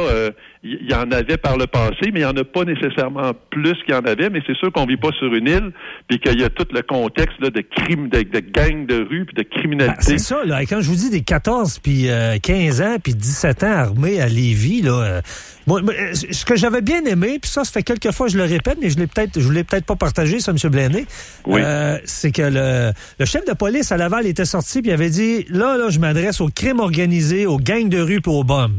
y en avait par le passé, mais il n'y en a pas nécessairement plus qu'il y en avait. Mais c'est sûr qu'on vit pas sur une île, puis qu'il y a tout le contexte là, de crimes, de gangs de rue, puis de criminalité. C'est ça, là. Quand je vous dis des 14, puis 15 ans, puis 17 ans armés à Lévis, là, moi, ce que j'avais bien aimé, puis ça fait quelques fois je le répète, mais je l'ai peut-être pas partagé, ça, M. Blaney, oui. C'est que le chef de police à Laval était sorti, puis il avait dit, là, je m'adresse au crime organisé, aux gangs de rue, puis aux bombes.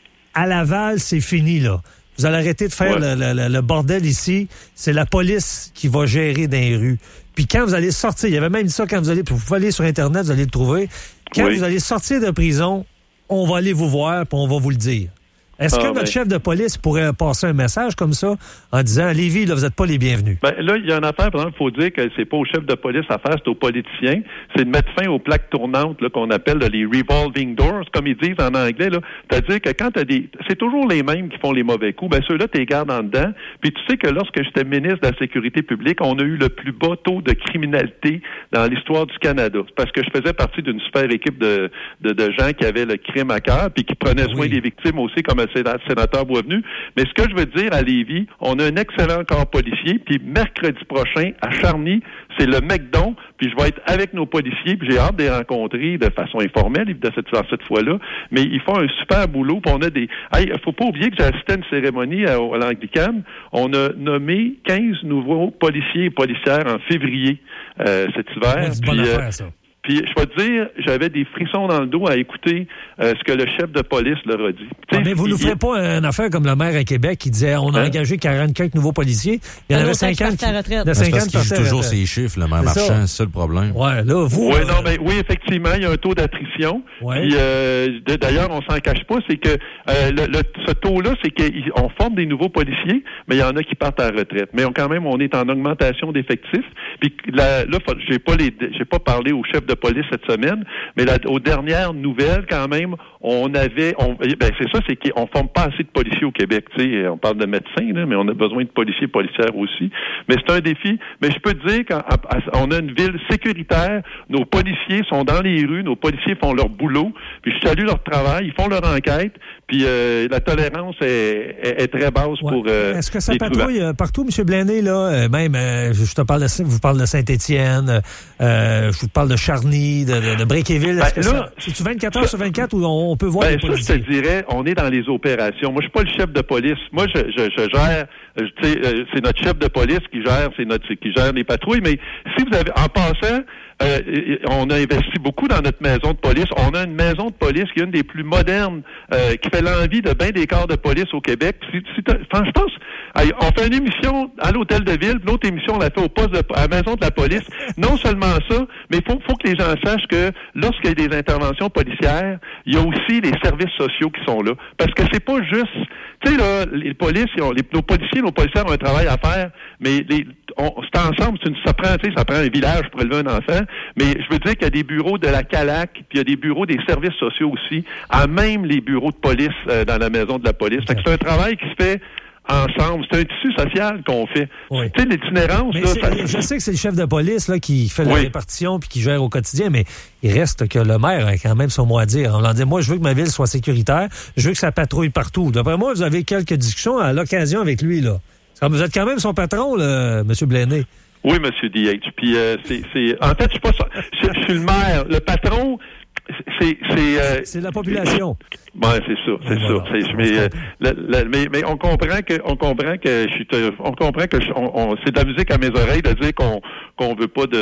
À Laval, c'est fini, là. Vous allez arrêter de faire le bordel ici. C'est la police qui va gérer dans les rues. Puis quand vous allez sortir, il y avait même dit ça quand vous pouvez aller sur Internet, vous allez le trouver. Quand vous allez sortir de prison, on va aller vous voir, puis on va vous le dire. Est-ce que notre chef de police pourrait passer un message comme ça en disant, Lévis, là, vous n'êtes pas les bienvenus? Ben, là, il y a une affaire, par exemple, il faut dire que c'est pas au chef de police à faire, c'est aux politiciens. C'est de mettre fin aux plaques tournantes, là, qu'on appelle là, les revolving doors, comme ils disent en anglais, là. C'est-à-dire que quand c'est toujours les mêmes qui font les mauvais coups, ben, ceux-là, t'es gardes en dedans. Puis tu sais que lorsque j'étais ministre de la Sécurité publique, on a eu le plus bas taux de criminalité dans l'histoire du Canada. Parce que je faisais partie d'une super équipe de gens qui avaient le crime à cœur, puis qui prenaient soin des victimes aussi, comme sénateur Boisvenu. Mais ce que je veux dire à Lévis, on a un excellent corps policier, puis mercredi prochain, à Charny, c'est le McDon, puis je vais être avec nos policiers, puis j'ai hâte de les rencontrer de façon informelle, cette fois-là, mais ils font un super boulot, puis on a des... faut pas oublier que j'ai assisté à une cérémonie à l'Anglicane, on a nommé 15 nouveaux policiers et policières en février cet hiver. C'est une bonne affaire, ça. Puis, je vais te dire, j'avais des frissons dans le dos à écouter ce que le chef de police leur a dit. Mais vous ne ferez pas une affaire comme le maire à Québec qui disait on a engagé 44 nouveaux policiers. Il y en avait 50 qui parce qu'il joue toujours ses chiffres, le maire Marchand, c'est ça le problème. Ouais, là, vous... Oui, effectivement, il y a un taux d'attrition. Ouais. Puis, d'ailleurs, on s'en cache pas, c'est que ce taux-là, c'est qu'on forme des nouveaux policiers, mais il y en a qui partent à la retraite. Mais quand même, on est en augmentation d'effectifs. Puis là, j'ai pas parlé au chef de police cette semaine, mais aux dernières nouvelles, quand même, c'est ça, c'est qu'on forme pas assez de policiers au Québec. Tu sais, on parle de médecins, là, mais on a besoin de policiers, policières aussi. Mais c'est un défi. Mais je peux te dire qu'on a une ville sécuritaire, nos policiers sont dans les rues, nos policiers font leur boulot, puis je salue leur travail, ils font leur enquête, puis la tolérance est très basse pour... Est-ce que ça patrouille partout, M. Blaney, là? Même, je vous parle de Saint-Étienne, je vous parle de Charny, de Bréquéville. C'est-tu 24 heures sur 24 où on peut voir les policiers? Ça, je te dirais, on est dans les opérations. Moi, je suis pas le chef de police. Moi, je gère, c'est notre chef de police qui gère les patrouilles, mais si vous avez, en passant, on a investi beaucoup dans notre maison de police. On a une maison de police qui est une des plus modernes, qui fait l'envie de bien des corps de police au Québec. On fait une émission à l'hôtel de ville, puis l'autre émission, on l'a fait au poste à la maison de la police. Non seulement ça, mais il faut que les gens sachent que lorsqu'il y a des interventions policières, il y a aussi les services sociaux qui sont là. Parce que c'est pas juste... Tu sais, là, les polices, nos policiers, nos policières ont un travail à faire, mais c'est ensemble, ça prend un village pour élever un enfant, mais je veux dire qu'il y a des bureaux de la CALAC, puis il y a des bureaux des services sociaux aussi, à même les bureaux de police dans la maison de la police. Fait que c'est un travail qui se fait ensemble. C'est un tissu social qu'on fait. Oui. Tu sais, l'itinérance... Je sais que c'est le chef de police là qui fait la répartition puis qui gère au quotidien, mais il reste que le maire a quand même son mot à dire. On leur dit, moi, je veux que ma ville soit sécuritaire, je veux que ça patrouille partout. D'après moi, vous avez quelques discussions à l'occasion avec lui, là. Vous êtes quand même son patron, là, M. Blaney. Oui, M. DH. Puis, en fait, je suis pas ça. Je suis le maire. Le patron, c'est la population. Ben, c'est ça. Mais on comprend que c'est de la musique à mes oreilles de dire qu'on veut pas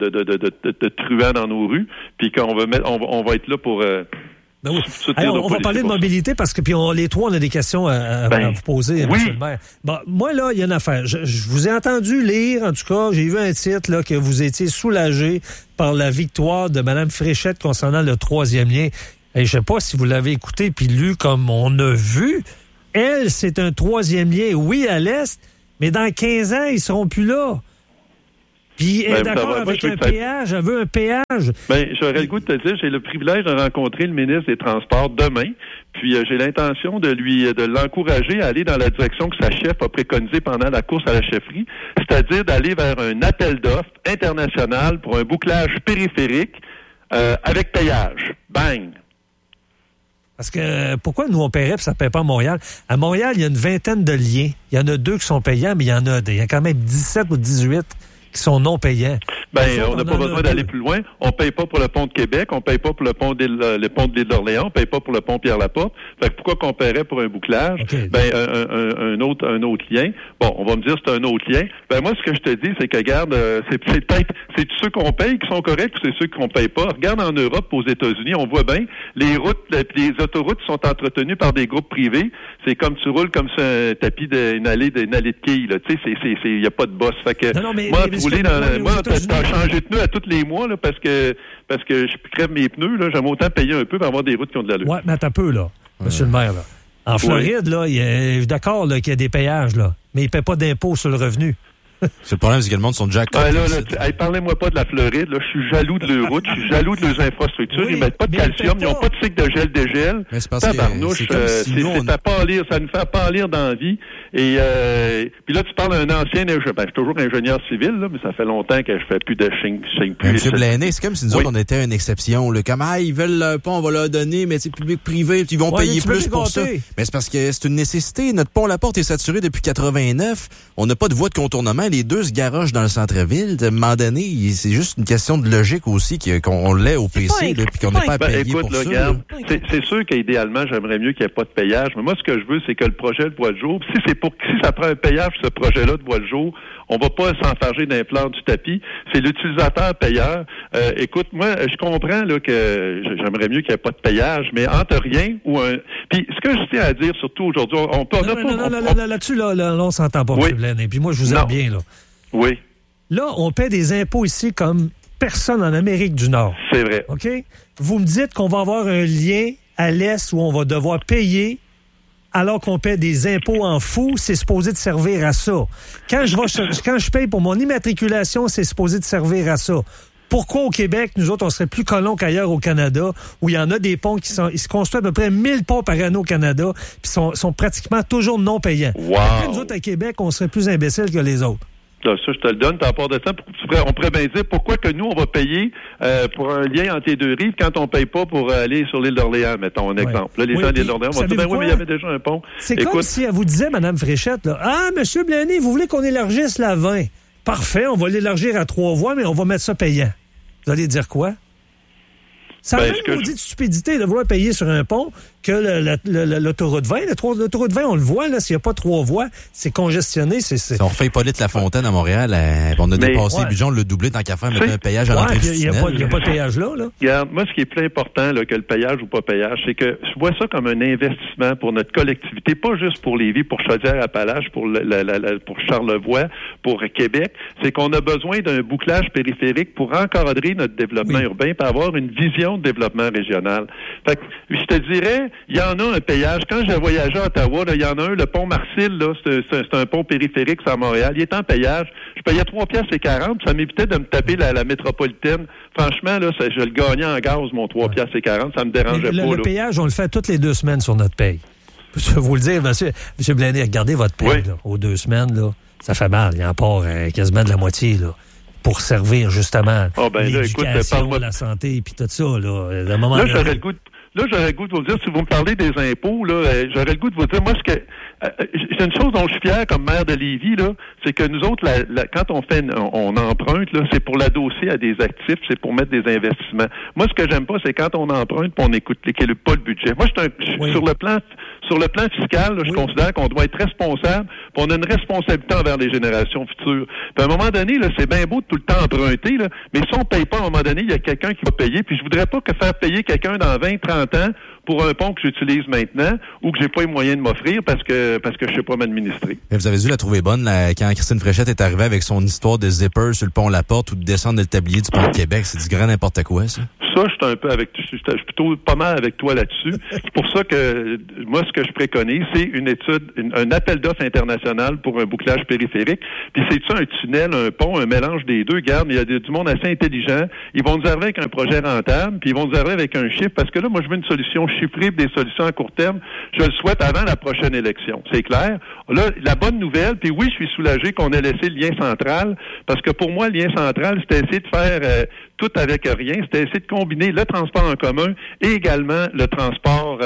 de truands dans nos rues, puis qu'on va être là pour. Ben oui. Alors, on va parler de mobilité parce que puis les trois, on a des questions à vous poser, oui. M. le maire. Bon, moi, là, il y a une affaire. Je vous ai entendu lire, en tout cas, j'ai vu un titre là, que vous étiez soulagé par la victoire de Mme Fréchette concernant le 3e lien. Et je sais pas si vous l'avez écouté puis lu comme on a vu. Elle, c'est un 3e lien, oui, à l'Est, mais dans 15 ans, ils seront plus là. Puis elle est d'accord avec un péage, elle veut un péage. Ben, j'aurais le goût de te dire, j'ai le privilège de rencontrer le ministre des Transports demain, puis j'ai l'intention de l'encourager à aller dans la direction que sa chef a préconisée pendant la course à la chefferie, c'est-à-dire d'aller vers un appel d'offres international pour un bouclage périphérique avec péage. Bang! Parce que pourquoi nous on paierait et ça ne paie pas à Montréal? À Montréal, il y a une vingtaine de liens. Il y en a 2 qui sont payants, mais il y a quand même 17 ou 18 qui sont non payants. Ben, on n'a pas besoin d'aller plus loin. On paye pas pour le pont de Québec, on paye pas pour le pont de l'île d'Orléans, on paye pas pour le pont Pierre-Laporte. Fait que pourquoi qu'on paierait pour un bouclage? Okay. Ben, un autre lien. Bon, on va me dire c'est un autre lien. Ben, moi, ce que je te dis, c'est que, regarde, c'est ceux qu'on paye qui sont corrects ou c'est ceux qu'on paye pas. Regarde en Europe, aux États-Unis, on voit bien, les autoroutes sont entretenues par des groupes privés. C'est comme tu roules comme sur un tapis d'une allée de quilles, là. Tu sais, il y a pas de boss. Fait que, moi, t'as changé de pneus à tous les mois, là, parce que je crève mes pneus, là, j'aime autant payer un peu pour avoir des routes qui ont de l'allure. Ouais, mais attends un peu, là, monsieur le maire, là. En Floride, là, je suis d'accord, là, qu'il y a des péages, là, mais ils ne paient pas d'impôts sur le revenu. C'est le problème, c'est que le monde sont jackpot. Parlez-moi pas de la Floride, là. Je suis jaloux de leurs routes, je suis jaloux de leurs infrastructures. Ils mettent pas de calcium, ils n'ont pas de cycle de gel-dégel. Mais c'est parce que c'est à pâlir, ça nous fait pâlir dans la vie. Et puis là, tu parles d'un ancien ingénieur. Ben, je suis toujours ingénieur civil, là, mais ça fait longtemps que je fais plus de ching. Monsieur Blaney, c'est comme si nous autres, on était une exception. Là. Comme, ils veulent le pont, on va leur donner, mais c'est public-privé, ils vont payer plus pour ça. Mais c'est parce que c'est une nécessité. Notre pont La Porte est saturé depuis 89. On n'a pas de voie de contournement. Les deux se garochent dans le centre-ville. À un moment donné, c'est juste une question de logique aussi qu'on l'ait au PC, puis qu'on n'ait pas à payer pour ça. Regarde, c'est sûr qu'idéalement, j'aimerais mieux qu'il n'y ait pas de payage. Mais moi, ce que je veux, c'est que le projet le voit le jour. Si ça prend un payage, ce projet-là de voit le jour, on va pas s'enfarger d'un plan du tapis. C'est l'utilisateur payeur. Écoute, moi, je comprends là que j'aimerais mieux qu'il n'y ait pas de payage, mais entre rien ou un... Puis, ce que je tiens à dire, surtout aujourd'hui, là-dessus, on s'entend pas, oui. M. Blaney. Puis moi, je vous aime bien, là. Oui. Là, on paie des impôts ici comme personne en Amérique du Nord. C'est vrai. OK? Vous me dites qu'on va avoir un lien à l'Est où on va devoir payer alors qu'on paie des impôts en fou, c'est supposé de servir à ça. Quand je paye pour mon immatriculation, c'est supposé de servir à ça. Pourquoi au Québec, nous autres, on serait plus colons qu'ailleurs au Canada, où il y en a des ponts ils se construisent à peu près 1000 ponts par année au Canada, puis sont pratiquement toujours non payants. Wow. Après, nous autres, à Québec, on serait plus imbéciles que les autres. Là, ça, je te le donne, t'as part de temps. On pourrait bien dire pourquoi que nous, on va payer pour un lien entre les deux rives quand on paye pas pour aller sur l'île d'Orléans, mettons un exemple. Là, les gens de l'île d'Orléans vont dire, ben oui, mais il y avait déjà un pont. C'est comme si elle vous disait, Mme Fréchette, là, ah, M. Blaney, vous voulez qu'on élargisse la 20? Parfait, on va l'élargir à 3 voies, mais on va mettre ça payant. Vous allez dire quoi? Ça a même maudite stupidité de vouloir payer sur un pont que l'autoroute 20. L'autoroute 20, on le voit, là, s'il n'y a pas 3 voies, c'est congestionné. Si on refait Hippolyte Lafontaine à Montréal, on a dépassé le budget, on l'a doublé tant qu'à faire mettre un payage à l'entrée du tunnel. Il n'y a pas de péage là. Regarde, moi, ce qui est plus important là, que le payage ou pas payage, c'est que je vois ça comme un investissement pour notre collectivité, pas juste pour Lévis, pour Chaudière-Appalaches, pour Charlevoix, pour Québec. C'est qu'on a besoin d'un bouclage périphérique pour encadrer notre développement urbain et avoir une vision de développement régional. Fait que, je te dirais, il y en a un péage. Quand j'ai voyagé à Ottawa, il y en a un, le pont Marcille, là, c'est un pont périphérique à Montréal. Il est en payage. Je payais 3,40 $, ça m'évitait de me taper la métropolitaine. Franchement, là, je le gagnais en gaz, mon 3,40 $, ça me dérangeait pas. Le péage, on le fait toutes les 2 semaines sur notre paye. Je vais vous le dire, monsieur Blaney, regardez votre paye, là, aux 2 semaines, là, ça fait mal. Il en part quasiment de la moitié, là, pour servir justement l'éducation, la santé, puis tout ça. Là, là, là, j'aurais le goût de vous dire, si vous me parlez des impôts, là, j'aurais le goût de vous dire, moi, c'est une chose dont je suis fier comme maire de Lévis, là, c'est que nous autres, quand on emprunte, là, c'est pour l'adosser à des actifs, c'est pour mettre des investissements. Moi, ce que j'aime pas, c'est quand on emprunte et on n'équilibre pas le budget. Moi, sur le plan fiscal, là, je considère qu'on doit être responsable, puis on a une responsabilité envers les générations futures. Puis à un moment donné, là, c'est bien beau de tout le temps emprunter, là, mais si on paye pas, à un moment donné, il y a quelqu'un qui va payer, puis je voudrais pas que faire payer quelqu'un dans 20, 30 ans pour un pont que j'utilise maintenant ou que j'ai pas les moyens de m'offrir parce que je sais pas m'administrer. Mais vous avez dû la trouver bonne là, quand Christine Fréchette est arrivée avec son histoire de zipper sur le pont La Porte ou de descendre le tablier du pont de Québec. C'est du grand n'importe quoi, ça. Ça, je suis plutôt pas mal avec toi là-dessus. C'est pour ça que moi, ce que je préconise, c'est une étude, un appel d'offres international pour un bouclage périphérique. Puis c'est ça, un tunnel, un pont, un mélange des deux. Garde, il y a du monde assez intelligent. Ils vont nous arriver avec un projet rentable, puis ils vont nous arriver avec un chiffre. Parce que là, moi, je veux une solution chiffrée, des solutions à court terme. Je le souhaite avant la prochaine élection. C'est clair. Là, la bonne nouvelle, puis oui, je suis soulagé qu'on ait laissé le lien central, parce que pour moi, le lien central, c'était essayer de faire tout avec rien. C'était essayer de combiner le transport en commun et également le transport,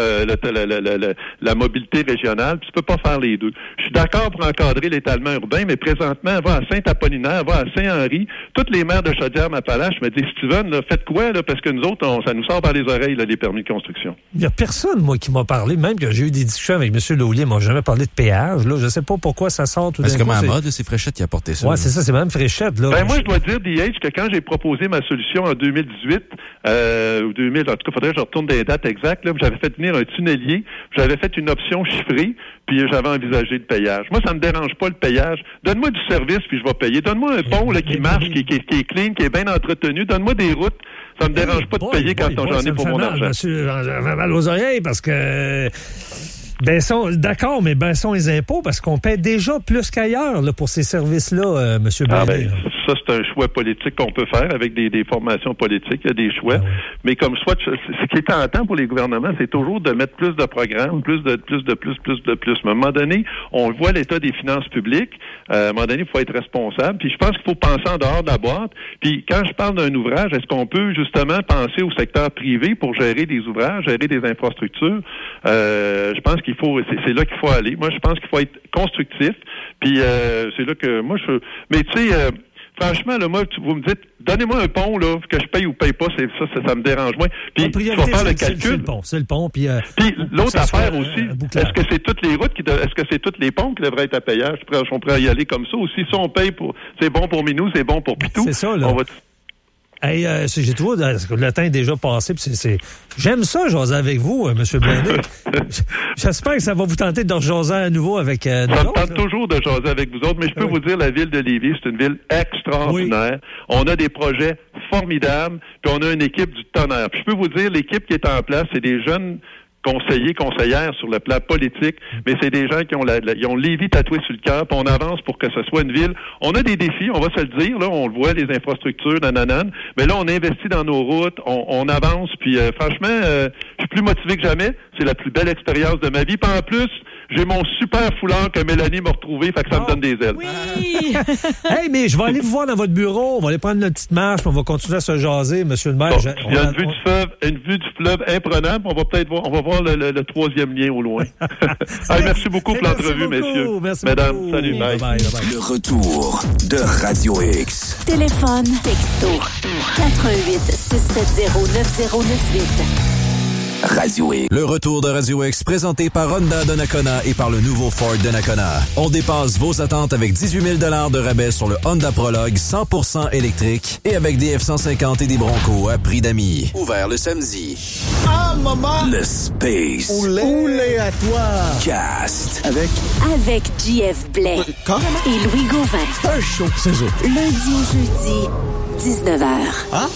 la mobilité régionale. Puis tu peux pas faire les deux. Je suis d'accord pour encadrer l'étalement urbain, mais présentement, va à Saint-Apollinaire, va à Saint-Henri. Toutes les maires de Chaudière-Appalaches me disent, Steven, là, faites quoi, là, parce que nous autres, ça nous sort par les oreilles, là, les permis de construction. Il y a personne, moi, qui m'a parlé, même que j'ai eu des discussions avec M. Laulier, m'a jamais parlé de péage, là. Je sais pas pourquoi ça sort tout d'un coup. C'est comme à mode, c'est Fréchette qui a porté ça. Ouais, c'est ça, c'est même Fréchette, là. Ben, moi, je dois dire, DH, que quand j'ai proposé ma solution en 2018, ou 2000, en tout cas, faudrait que je retourne des dates exactes, là, j'avais fait venir un tunnelier, j'avais fait une option chiffrée, puis j'avais envisagé le payage. Moi, ça me dérange pas le payage. Donne-moi du service, puis je vais payer. Donne-moi un pont, là, qui marche, qui est clean, qui est bien entretenu. Donne-moi des routes. Ça me dérange pas de payer quand j'en ai pour mon argent. Monsieur, j'avais mal aux oreilles parce que... d'accord, mais baissons les impôts parce qu'on paie déjà plus qu'ailleurs là, pour ces services-là, M. Blais. Ça, c'est un choix politique qu'on peut faire avec des formations politiques. Il y a des choix. Mais comme soit, ce qui est tentant pour les gouvernements, c'est toujours de mettre plus de programmes, plus. Mais à un moment donné, on voit l'état des finances publiques. À un moment donné, il faut être responsable. Puis je pense qu'il faut penser en dehors de la boîte. Puis quand je parle d'un ouvrage, est-ce qu'on peut justement penser au secteur privé pour gérer des ouvrages, gérer des infrastructures? Je pense c'est là qu'il faut aller. Moi, je pense qu'il faut être constructif. Puis c'est là que moi mais tu sais, franchement, là, moi, vous me dites, donnez-moi un pont là que je paye ou paye pas, ça me dérange moins. Puis tu vas faire le calcul. C'est le pont. Puis l'autre affaire aussi, est-ce que c'est toutes les routes est-ce que c'est tous les ponts qui devraient être à payage? On pourrait y aller comme ça aussi. Si on paye c'est bon pour Minou, c'est bon pour Pitou. C'est ça, là. Hey, j'ai trouvé le temps est déjà passé. J'aime ça, jaser avec vous, M. Blais. J'espère que ça va vous tenter de jaser à nouveau avec ça me tente toujours de jaser avec vous autres, mais je peux vous dire, la ville de Lévis, c'est une ville extraordinaire. Oui. On a des projets formidables, puis on a une équipe du tonnerre. Puis je peux vous dire, l'équipe qui est en place, c'est des jeunes conseillers, conseillères sur le plan politique, mais c'est des gens qui ont ils ont Lévis tatoué sur le cœur, puis on avance pour que ce soit une ville. On a des défis, on va se le dire, là, on le voit, les infrastructures, nanana, mais là, on investit dans nos routes, on avance, puis franchement, je suis plus motivé que jamais. C'est la plus belle expérience de ma vie. Puis en plus, j'ai mon super foulard que Mélanie m'a retrouvé, fait que ça me donne des ailes. Oui! Hey, mais je vais aller vous voir dans votre bureau, on va aller prendre une petite marche, puis on va continuer à se jaser, monsieur le maire. Bon, il y a une vue du fleuve imprenable, on va voir le troisième lien au loin. Hey, merci beaucoup pour l'entrevue, messieurs. Merci mesdames, beaucoup. Salut, bye. Bye. Le retour de Radio X. Téléphone, texto, 88 670 9098. Radio X. Le retour de Radio X présenté par Honda Donnacona et par le nouveau Ford Donnacona. On dépasse vos attentes avec 18 000 de rabais sur le Honda Prologue 100% électrique et avec des F-150 et des Broncos à prix d'amis. Ouvert le samedi. Ah, maman! Le Space. Oulé à toi! Cast. Avec JF Blais. Et Louis Gauvin. C'est un show, c'est ça. Lundi au jeudi, 19h. Hein?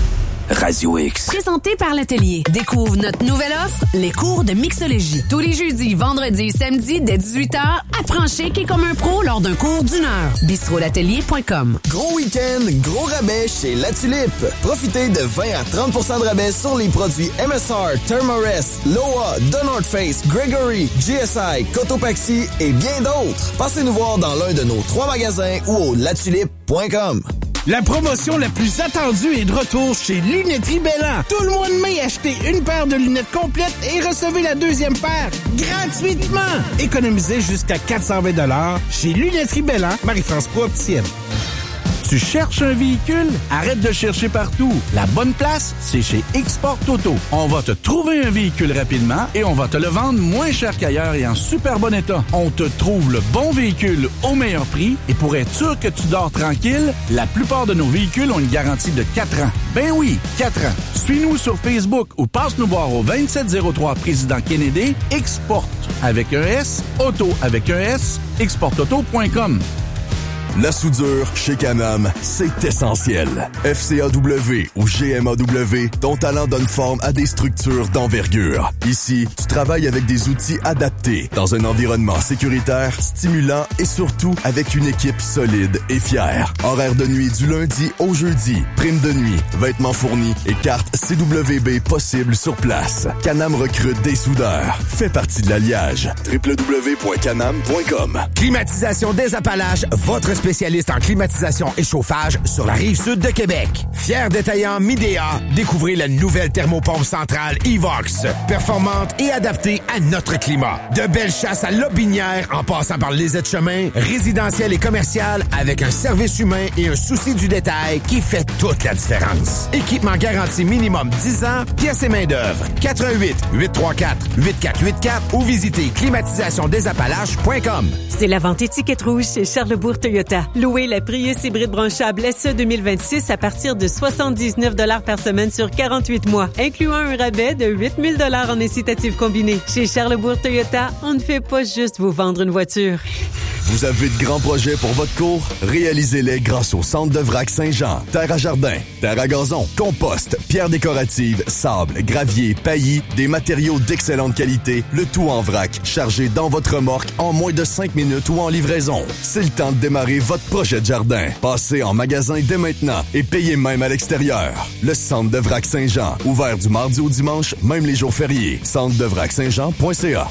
Radio X. Présenté par l'Atelier. Découvre notre nouvelle offre, les cours de mixologie. Tous les jeudis, vendredis et samedis, dès 18h, apprends chic et comme un pro lors d'un cours d'1 heure. bistrolatelier.com. Gros week-end, gros rabais chez La Tulipe. Profitez de 20 à 30% de rabais sur les produits MSR, Thermarest, Loa, The North Face, Gregory, GSI, Cotopaxi et bien d'autres. Passez nous voir dans l'un de nos 3 magasins ou au latulipe.com. La promotion la plus attendue est de retour chez Lunetterie Belland. Tout le mois de mai, achetez une paire de lunettes complètes et recevez la deuxième paire gratuitement. Économisez jusqu'à 420 $ chez Lunetterie Belland, Marie-France Pro-Opticienne. Tu cherches un véhicule? Arrête de chercher partout. La bonne place, c'est chez Export Auto. On va te trouver un véhicule rapidement et on va te le vendre moins cher qu'ailleurs et en super bon état. On te trouve le bon véhicule au meilleur prix et pour être sûr que tu dors tranquille, la plupart de nos véhicules ont une garantie de 4 ans. Ben oui, 4 ans. Suis-nous sur Facebook ou passe-nous voir au 2703 Président Kennedy. Export avec un S, auto avec un S, exportauto.com. La soudure chez Can-Am, c'est essentiel. FCAW ou GMAW, ton talent donne forme à des structures d'envergure. Ici, tu travailles avec des outils adaptés, dans un environnement sécuritaire, stimulant et surtout avec une équipe solide et fière. Horaire de nuit du lundi au jeudi, prime de nuit, vêtements fournis et carte CWB possible sur place. Can-Am recrute des soudeurs. Fais partie de l'alliage. www.canam.com. Climatisation des Appalaches, votre spécialiste en climatisation et chauffage sur la Rive-Sud de Québec. Fier détaillant Midea, découvrez la nouvelle thermopompe centrale Evox, performante et adaptée à notre climat. De belles chasses à Lobinière en passant par les aides-chemins, résidentiel et commercial avec un service humain et un souci du détail qui fait toute la différence. Équipement garanti minimum 10 ans, pièces et main-d'œuvre. 88 834 8484 ou visitez climatisationdesappalaches.com. C'est la vente étiquette rouge chez Charlesbourg Toyota. Louez la Prius hybride branchable SE 2026 à partir de 79 $ par semaine sur 48 mois, incluant un rabais de 8 000 $ en incitatif combiné. Chez Charlesbourg Toyota, on ne fait pas juste vous vendre une voiture. Vous avez de grands projets pour votre cour? Réalisez-les grâce au Centre de Vrac Saint-Jean. Terre à jardin, terre à gazon, compost, pierres décoratives, sable, gravier, paillis, des matériaux d'excellente qualité, le tout en vrac, chargé dans votre remorque en moins de 5 minutes ou en livraison. C'est le temps de démarrer votre projet de jardin. Passez en magasin dès maintenant et payez même à l'extérieur. Le Centre de Vrac Saint-Jean, ouvert du mardi au dimanche, même les jours fériés. centredevrac-saint-jean.ca.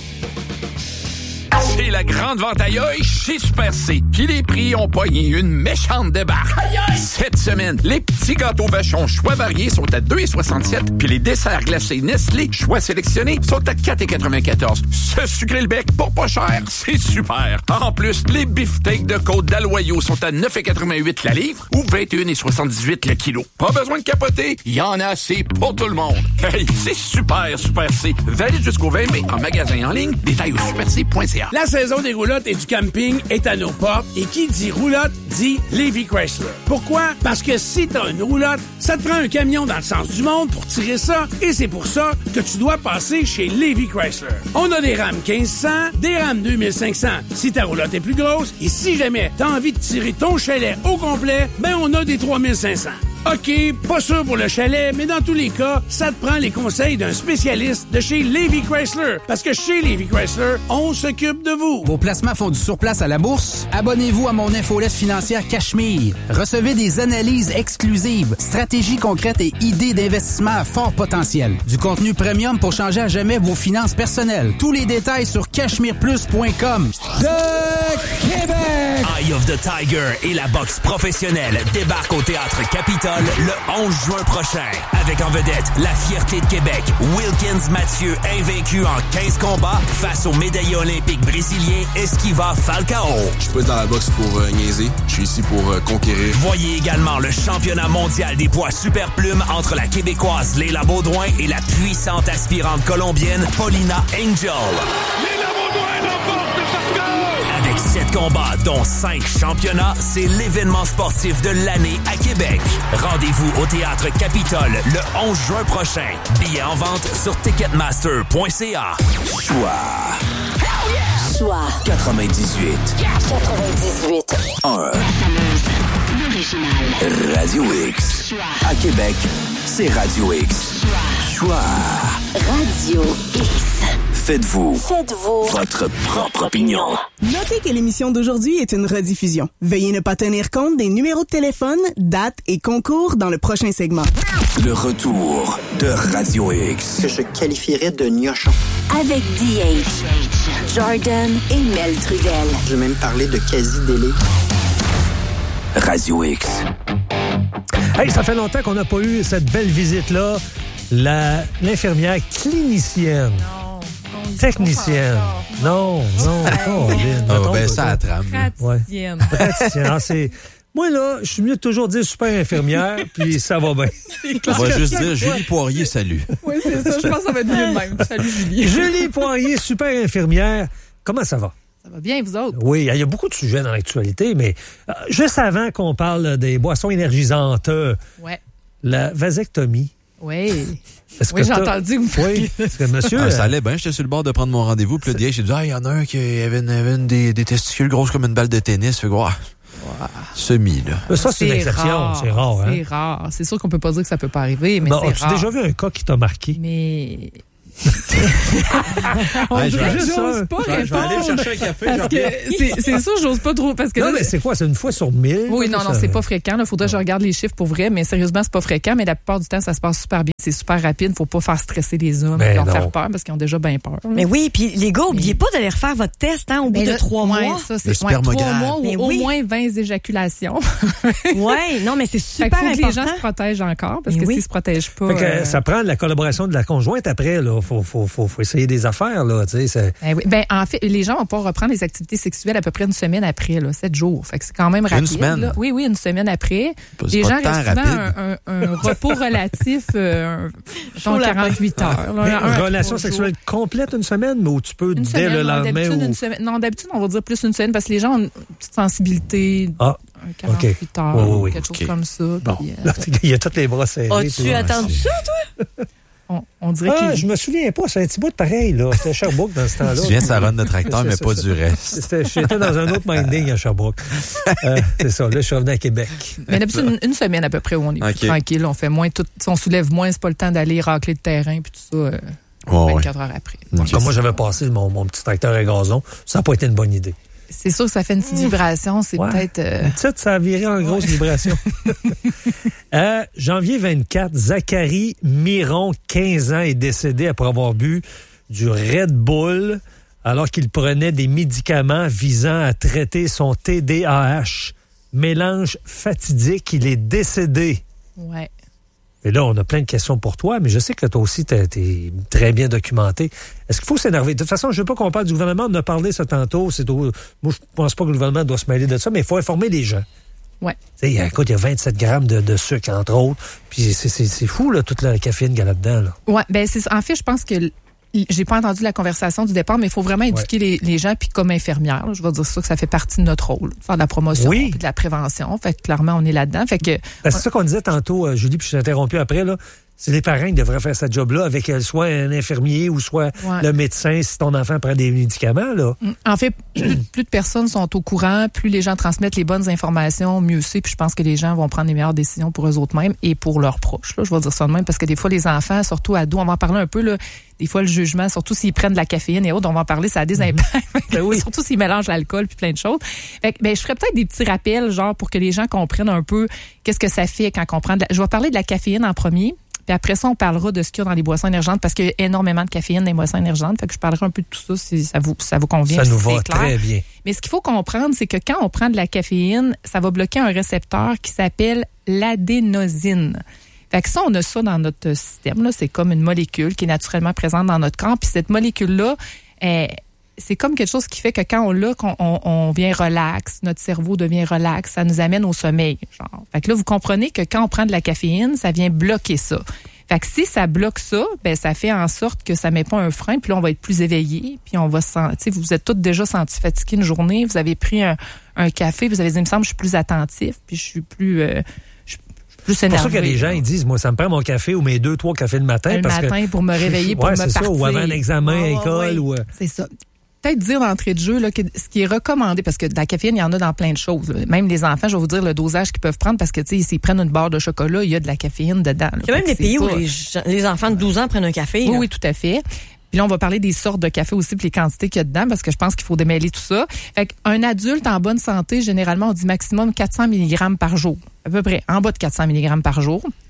C'est la grande vente aïe chez Super C. Puis les prix ont pogné une méchante débarque. Cette semaine, les petits gâteaux vachons choix variés sont à 2,67 puis les desserts glacés Nestlé choix sélectionnés sont à 4,94. Se sucrer le bec pour pas cher, c'est super. En plus, les beefsteaks de côte d'Aloyau sont à 9,88 la livre ou 21,78 le kilo. Pas besoin de capoter, il y en a assez pour tout le monde. Hey, c'est super C. Valide jusqu'au 20 mai en magasin en ligne. Détails au superc.ca. La saison des roulottes et du camping est à nos portes et qui dit roulotte dit Lévis Chrysler. Pourquoi? Parce que si t'as une roulotte, ça te prend un camion dans le sens du monde pour tirer ça et c'est pour ça que tu dois passer chez Lévis Chrysler. On a des rames 1500, des rames 2500 si ta roulotte est plus grosse et si jamais t'as envie de tirer ton chalet au complet, ben on a des 3500. OK, pas sûr pour le chalet, mais dans tous les cas, ça te prend les conseils d'un spécialiste de chez Lévis Chrysler. Parce que chez Lévis Chrysler, on s'occupe de vous. Vos placements font du surplace à la bourse? Abonnez-vous à mon infolette financière Cachemire. Recevez des analyses exclusives, stratégies concrètes et idées d'investissement à fort potentiel. Du contenu premium pour changer à jamais vos finances personnelles. Tous les détails sur cachemireplus.com. De Québec! Eye of the Tiger et la boxe professionnelle débarquent au Théâtre Capitole le 11 juin prochain. Avec en vedette la fierté de Québec, Wilkins Mathieu, invaincu en 15 combats face au médaillé olympique brésilien Esquiva Falcao. Je suis pas dans la boxe pour niaiser. Je suis ici pour conquérir. Voyez également le championnat mondial des poids super plumes entre la Québécoise Léla Baudouin et la puissante aspirante colombienne Paulina Angel. Léla Baudouin remporte le Falcao! Avec 7 combats, dont 5 championnats, c'est l'événement sportif de l'année à Québec. Rendez-vous au Théâtre Capitole le 11 juin prochain. Billets en vente sur ticketmaster.ca. Choix 98. 1. Radio X. À Québec, c'est Radio X. Choix. Radio X. Faites-vous votre propre opinion. Notez que l'émission d'aujourd'hui est une rediffusion. Veuillez ne pas tenir compte des numéros de téléphone, dates et concours dans le prochain segment. Le retour de Radio X. Que je qualifierais de gnochon. Avec DH, Jordan et Mel Trudel. Je vais même parler de quasi-délai. Radio X. Hey, ça fait longtemps qu'on n'a pas eu cette belle visite-là. L'infirmière clinicienne. Non. Technicienne. Non. Ça à trame. Praticienne. Praticienne. Moi, là, je suis mieux de toujours dire super infirmière, puis ça va bien. On va juste dire Julie Poirier, salut. Oui, c'est ça. Je pense que ça va être mieux de même. Salut, Julie. Julie Poirier, super infirmière. Comment ça va? Ça va bien, vous autres? Oui, il y a beaucoup de sujets dans l'actualité, mais juste avant qu'on parle des boissons énergisantes, la vasectomie. Oui. J'ai entendu que vous Oui, parce que monsieur... ça allait bien, j'étais sur le bord de prendre mon rendez-vous, puis là, j'ai dit, il y en a un qui avait des testicules grosses comme une balle de tennis. Fait que, semi, là. Ça, c'est une exception. C'est rare, hein? C'est rare. C'est sûr qu'on peut pas dire que ça peut pas arriver, mais c'est rare. As-tu déjà vu un cas qui t'a marqué? Mais... Je vais aller chercher un café. Parce que c'est sûr, j'ose pas trop. Parce que non, mais c'est quoi? C'est une fois sur 1000? Oui, non, c'est pas fréquent. Il faudrait que je regarde les chiffres pour vrai, mais sérieusement, c'est pas fréquent. Mais la plupart du temps, ça se passe super bien. C'est super rapide. Faut pas faire stresser les hommes et leur faire peur parce qu'ils ont déjà bien peur. Mais oui, puis les gars, oubliez pas d'aller refaire votre test au bout de 3 mois. Ça, c'est 3 mois ou au moins 20 éjaculations. Oui, non, mais c'est super important. Il faut que les gens se protègent encore parce que s'ils se protègent pas... Ça prend la collaboration de la conjointe après, là. Faut essayer des affaires, là, tu sais. En fait, les gens vont pouvoir reprendre les activités sexuelles à peu près une semaine après, là, 7 jours. Fait que c'est quand même rapide. Une semaine? Là. Oui, une semaine après. Les gens restent souvent un repos relatif, 48 heures. Là, une relation sexuelle complète une semaine, ou tu peux dès le lendemain? Non, d'habitude, on va dire plus une semaine parce que les gens ont une petite sensibilité. 48 heures, quelque chose comme ça. Bon. Il y a tous les bras serrés. As-tu attendu ça, toi? On dirait je me souviens pas, c'est un petit bout de pareil, là. C'était Sherbrooke dans ce temps-là. Tu viens de sa run de tracteur, mais pas du reste. J'étais dans un autre minding à Sherbrooke. C'est ça, là, je suis revenu à Québec. Mais d'habitude, une semaine à peu près où on est plus tranquille, on fait moins, on soulève moins, c'est pas le temps d'aller racler le terrain, puis tout ça, 24 heures après. Comme moi, j'avais passé mon petit tracteur à gazon, ça n'a pas été une bonne idée. C'est sûr que ça fait une petite vibration, c'est peut-être... Une petite, ça a viré en grosse vibration. Janvier 24, Zachary Miron, 15 ans, est décédé après avoir bu du Red Bull alors qu'il prenait des médicaments visant à traiter son TDAH. Mélange fatidique, il est décédé. Ouais. Et là, on a plein de questions pour toi, mais je sais que toi aussi, t'es très bien documenté. Est-ce qu'il faut s'énerver? De toute façon, je ne veux pas qu'on parle du gouvernement. On a parlé ça tantôt. Moi, je pense pas que le gouvernement doit se mêler de ça, mais il faut informer les gens. Ouais. Écoute, il y a 27 grammes de sucre, entre autres. Puis c'est fou, là, toute la caféine qu'il y a là-dedans. Là. Ouais, en fait, je pense que j'ai pas entendu la conversation du départ, mais il faut vraiment éduquer les gens. Puis comme infirmière, là, je vais dire ça, que ça fait partie de notre rôle, faire de la promotion et de la prévention. Fait que clairement, on est là-dedans. Fait que c'est ça qu'on disait tantôt, Julie, puis je t'ai interrompu après, là. C'est les parents qui devraient faire ce job-là avec soit un infirmier ou soit le médecin si ton enfant prend des médicaments, là. En fait, plus de personnes sont au courant, plus les gens transmettent les bonnes informations, mieux c'est. Puis je pense que les gens vont prendre les meilleures décisions pour eux autres mêmes et pour leurs proches. Là, je vais dire ça de même parce que des fois, les enfants, surtout ados, on va en parler un peu, là. Des fois, le jugement, surtout s'ils prennent de la caféine et autres, on va en parler, ça a des impacts. Surtout s'ils mélangent l'alcool puis plein de choses. Fait que, je ferais peut-être des petits rappels, genre, pour que les gens comprennent un peu qu'est-ce que ça fait quand on prend Je vais parler de la caféine en premier. Puis après ça, on parlera de ce qu'il y a dans les boissons énergentes parce qu'il y a énormément de caféine dans les boissons énergentes. Fait que je parlerai un peu de tout ça si ça vous convient. Ça nous va très bien. Mais ce qu'il faut comprendre, c'est que quand on prend de la caféine, ça va bloquer un récepteur qui s'appelle l'adénosine. Fait que ça, on a ça dans notre système. Là. C'est comme une molécule qui est naturellement présente dans notre corps. Puis cette molécule-là, c'est comme quelque chose qui fait que quand on l'a, on vient relax, notre cerveau devient relax, ça nous amène au sommeil. Genre. Fait que là, vous comprenez que quand on prend de la caféine, ça vient bloquer ça. Fait que si ça bloque ça, ça fait en sorte que ça met pas un frein, puis là, on va être plus éveillé, puis on va se sentir, vous êtes toutes déjà sentis fatigués une journée, vous avez pris un café, vous avez dit, il me semble, je suis plus attentif, puis je suis plus énervé. C'est pour ça que les gens ils disent, moi, ça me prend mon café ou mes 2-3 cafés le matin. Pour me réveiller, pour me partir. Ça, ou avant un examen à l'école. Ou... C'est ça. Peut-être dire d'entrée de jeu là, que ce qui est recommandé, parce que de la caféine, il y en a dans plein de choses. Là. Même les enfants, je vais vous dire le dosage qu'ils peuvent prendre parce que s'ils prennent une barre de chocolat, il y a de la caféine dedans. Là. Il y a même des pays où les enfants de 12 ans prennent un café. Oui, tout à fait. Puis là, on va parler des sortes de café aussi puis les quantités qu'il y a dedans parce que je pense qu'il faut démêler tout ça. Fait qu'un adulte en bonne santé, généralement, on dit maximum 400 mg par jour. À peu près, en bas de 400 mg par jour.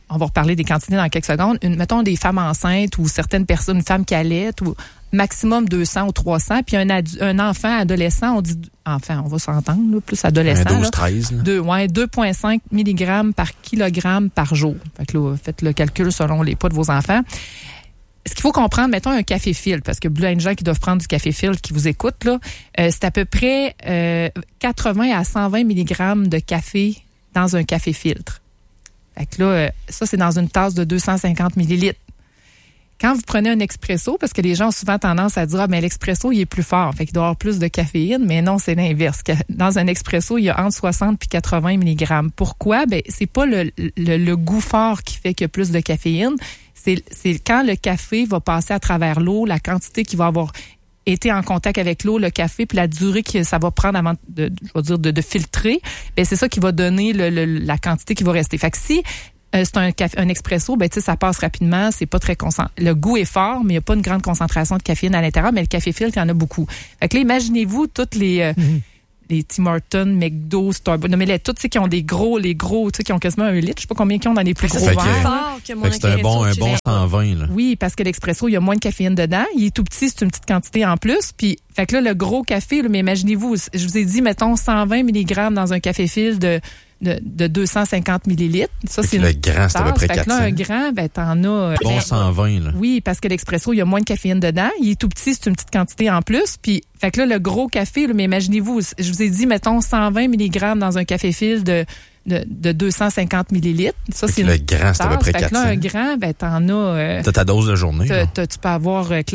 on va reparler des quantités dans quelques secondes. Mettons des femmes enceintes ou certaines personnes, une femme qui allait, ou maximum 200 ou 300. Puis un enfant adolescent, on dit enfant, on va s'entendre, là, plus adolescent. 12-13. 2,5 mg par kilogramme par jour. Fait que là, faites le calcul selon les poids de vos enfants. Ce qu'il faut comprendre, mettons un café filtre, parce que les gens qui doivent prendre du café filtre qui vous écoutent, là, c'est à peu près 80 à 120 mg de café dans un café filtre. Fait que là, ça, c'est dans une tasse de 250 millilitres. Quand vous prenez un expresso, parce que les gens ont souvent tendance à dire « Ah, mais l'expresso, il est plus fort, fait qu'il doit avoir plus de caféine », mais non, c'est l'inverse. Dans un expresso, il y a entre 60 et 80 mg. Pourquoi? Ben, c'est pas le goût fort qui fait qu'il y a plus de caféine. C'est quand le café va passer à travers l'eau, la quantité qui va avoir été en contact avec l'eau, le café, puis la durée que ça va prendre avant de filtrer, ben c'est ça qui va donner la quantité qui va rester. Fait que si c'est un expresso, ben tu sais, ça passe rapidement, c'est pas très concentré. Le goût est fort, mais il n'y a pas une grande concentration de caféine à l'intérieur, mais le café filtre, il y en a beaucoup. Fait que là, imaginez-vous toutes les Tim Hortons, McDo, Starbucks, nommez-les toutes, tu sais, qui ont les gros, tu sais, qui ont quasiment 1 litre. Je sais pas combien qui ont dans les plus gros verres. C'est un bon 120, là. Oui, parce que l'expresso, il y a moins de caféine dedans. Il est tout petit, c'est une petite quantité en plus. Puis, fait que là, le gros café, là, mais imaginez-vous, je vous ai dit, mettons, 120 mg dans un café filtre de 250 millilitres. Ça, c'est le grand, c'est à peu près 400. Fait que là, un grand, ben, t'en as... Bon 120, là. Oui, parce que l'expresso, il y a moins de caféine dedans. Il est tout petit, c'est une petite quantité en plus. Puis, fait que là, le gros café, là, mais imaginez-vous, je vous ai dit, mettons, 120 mg dans un café filtre de 250 millilitres. Ça, c'est le grand, c'est à peu près 400. Fait que là, un grand, ben, t'en as... T'as ta dose de journée. Tu peux avoir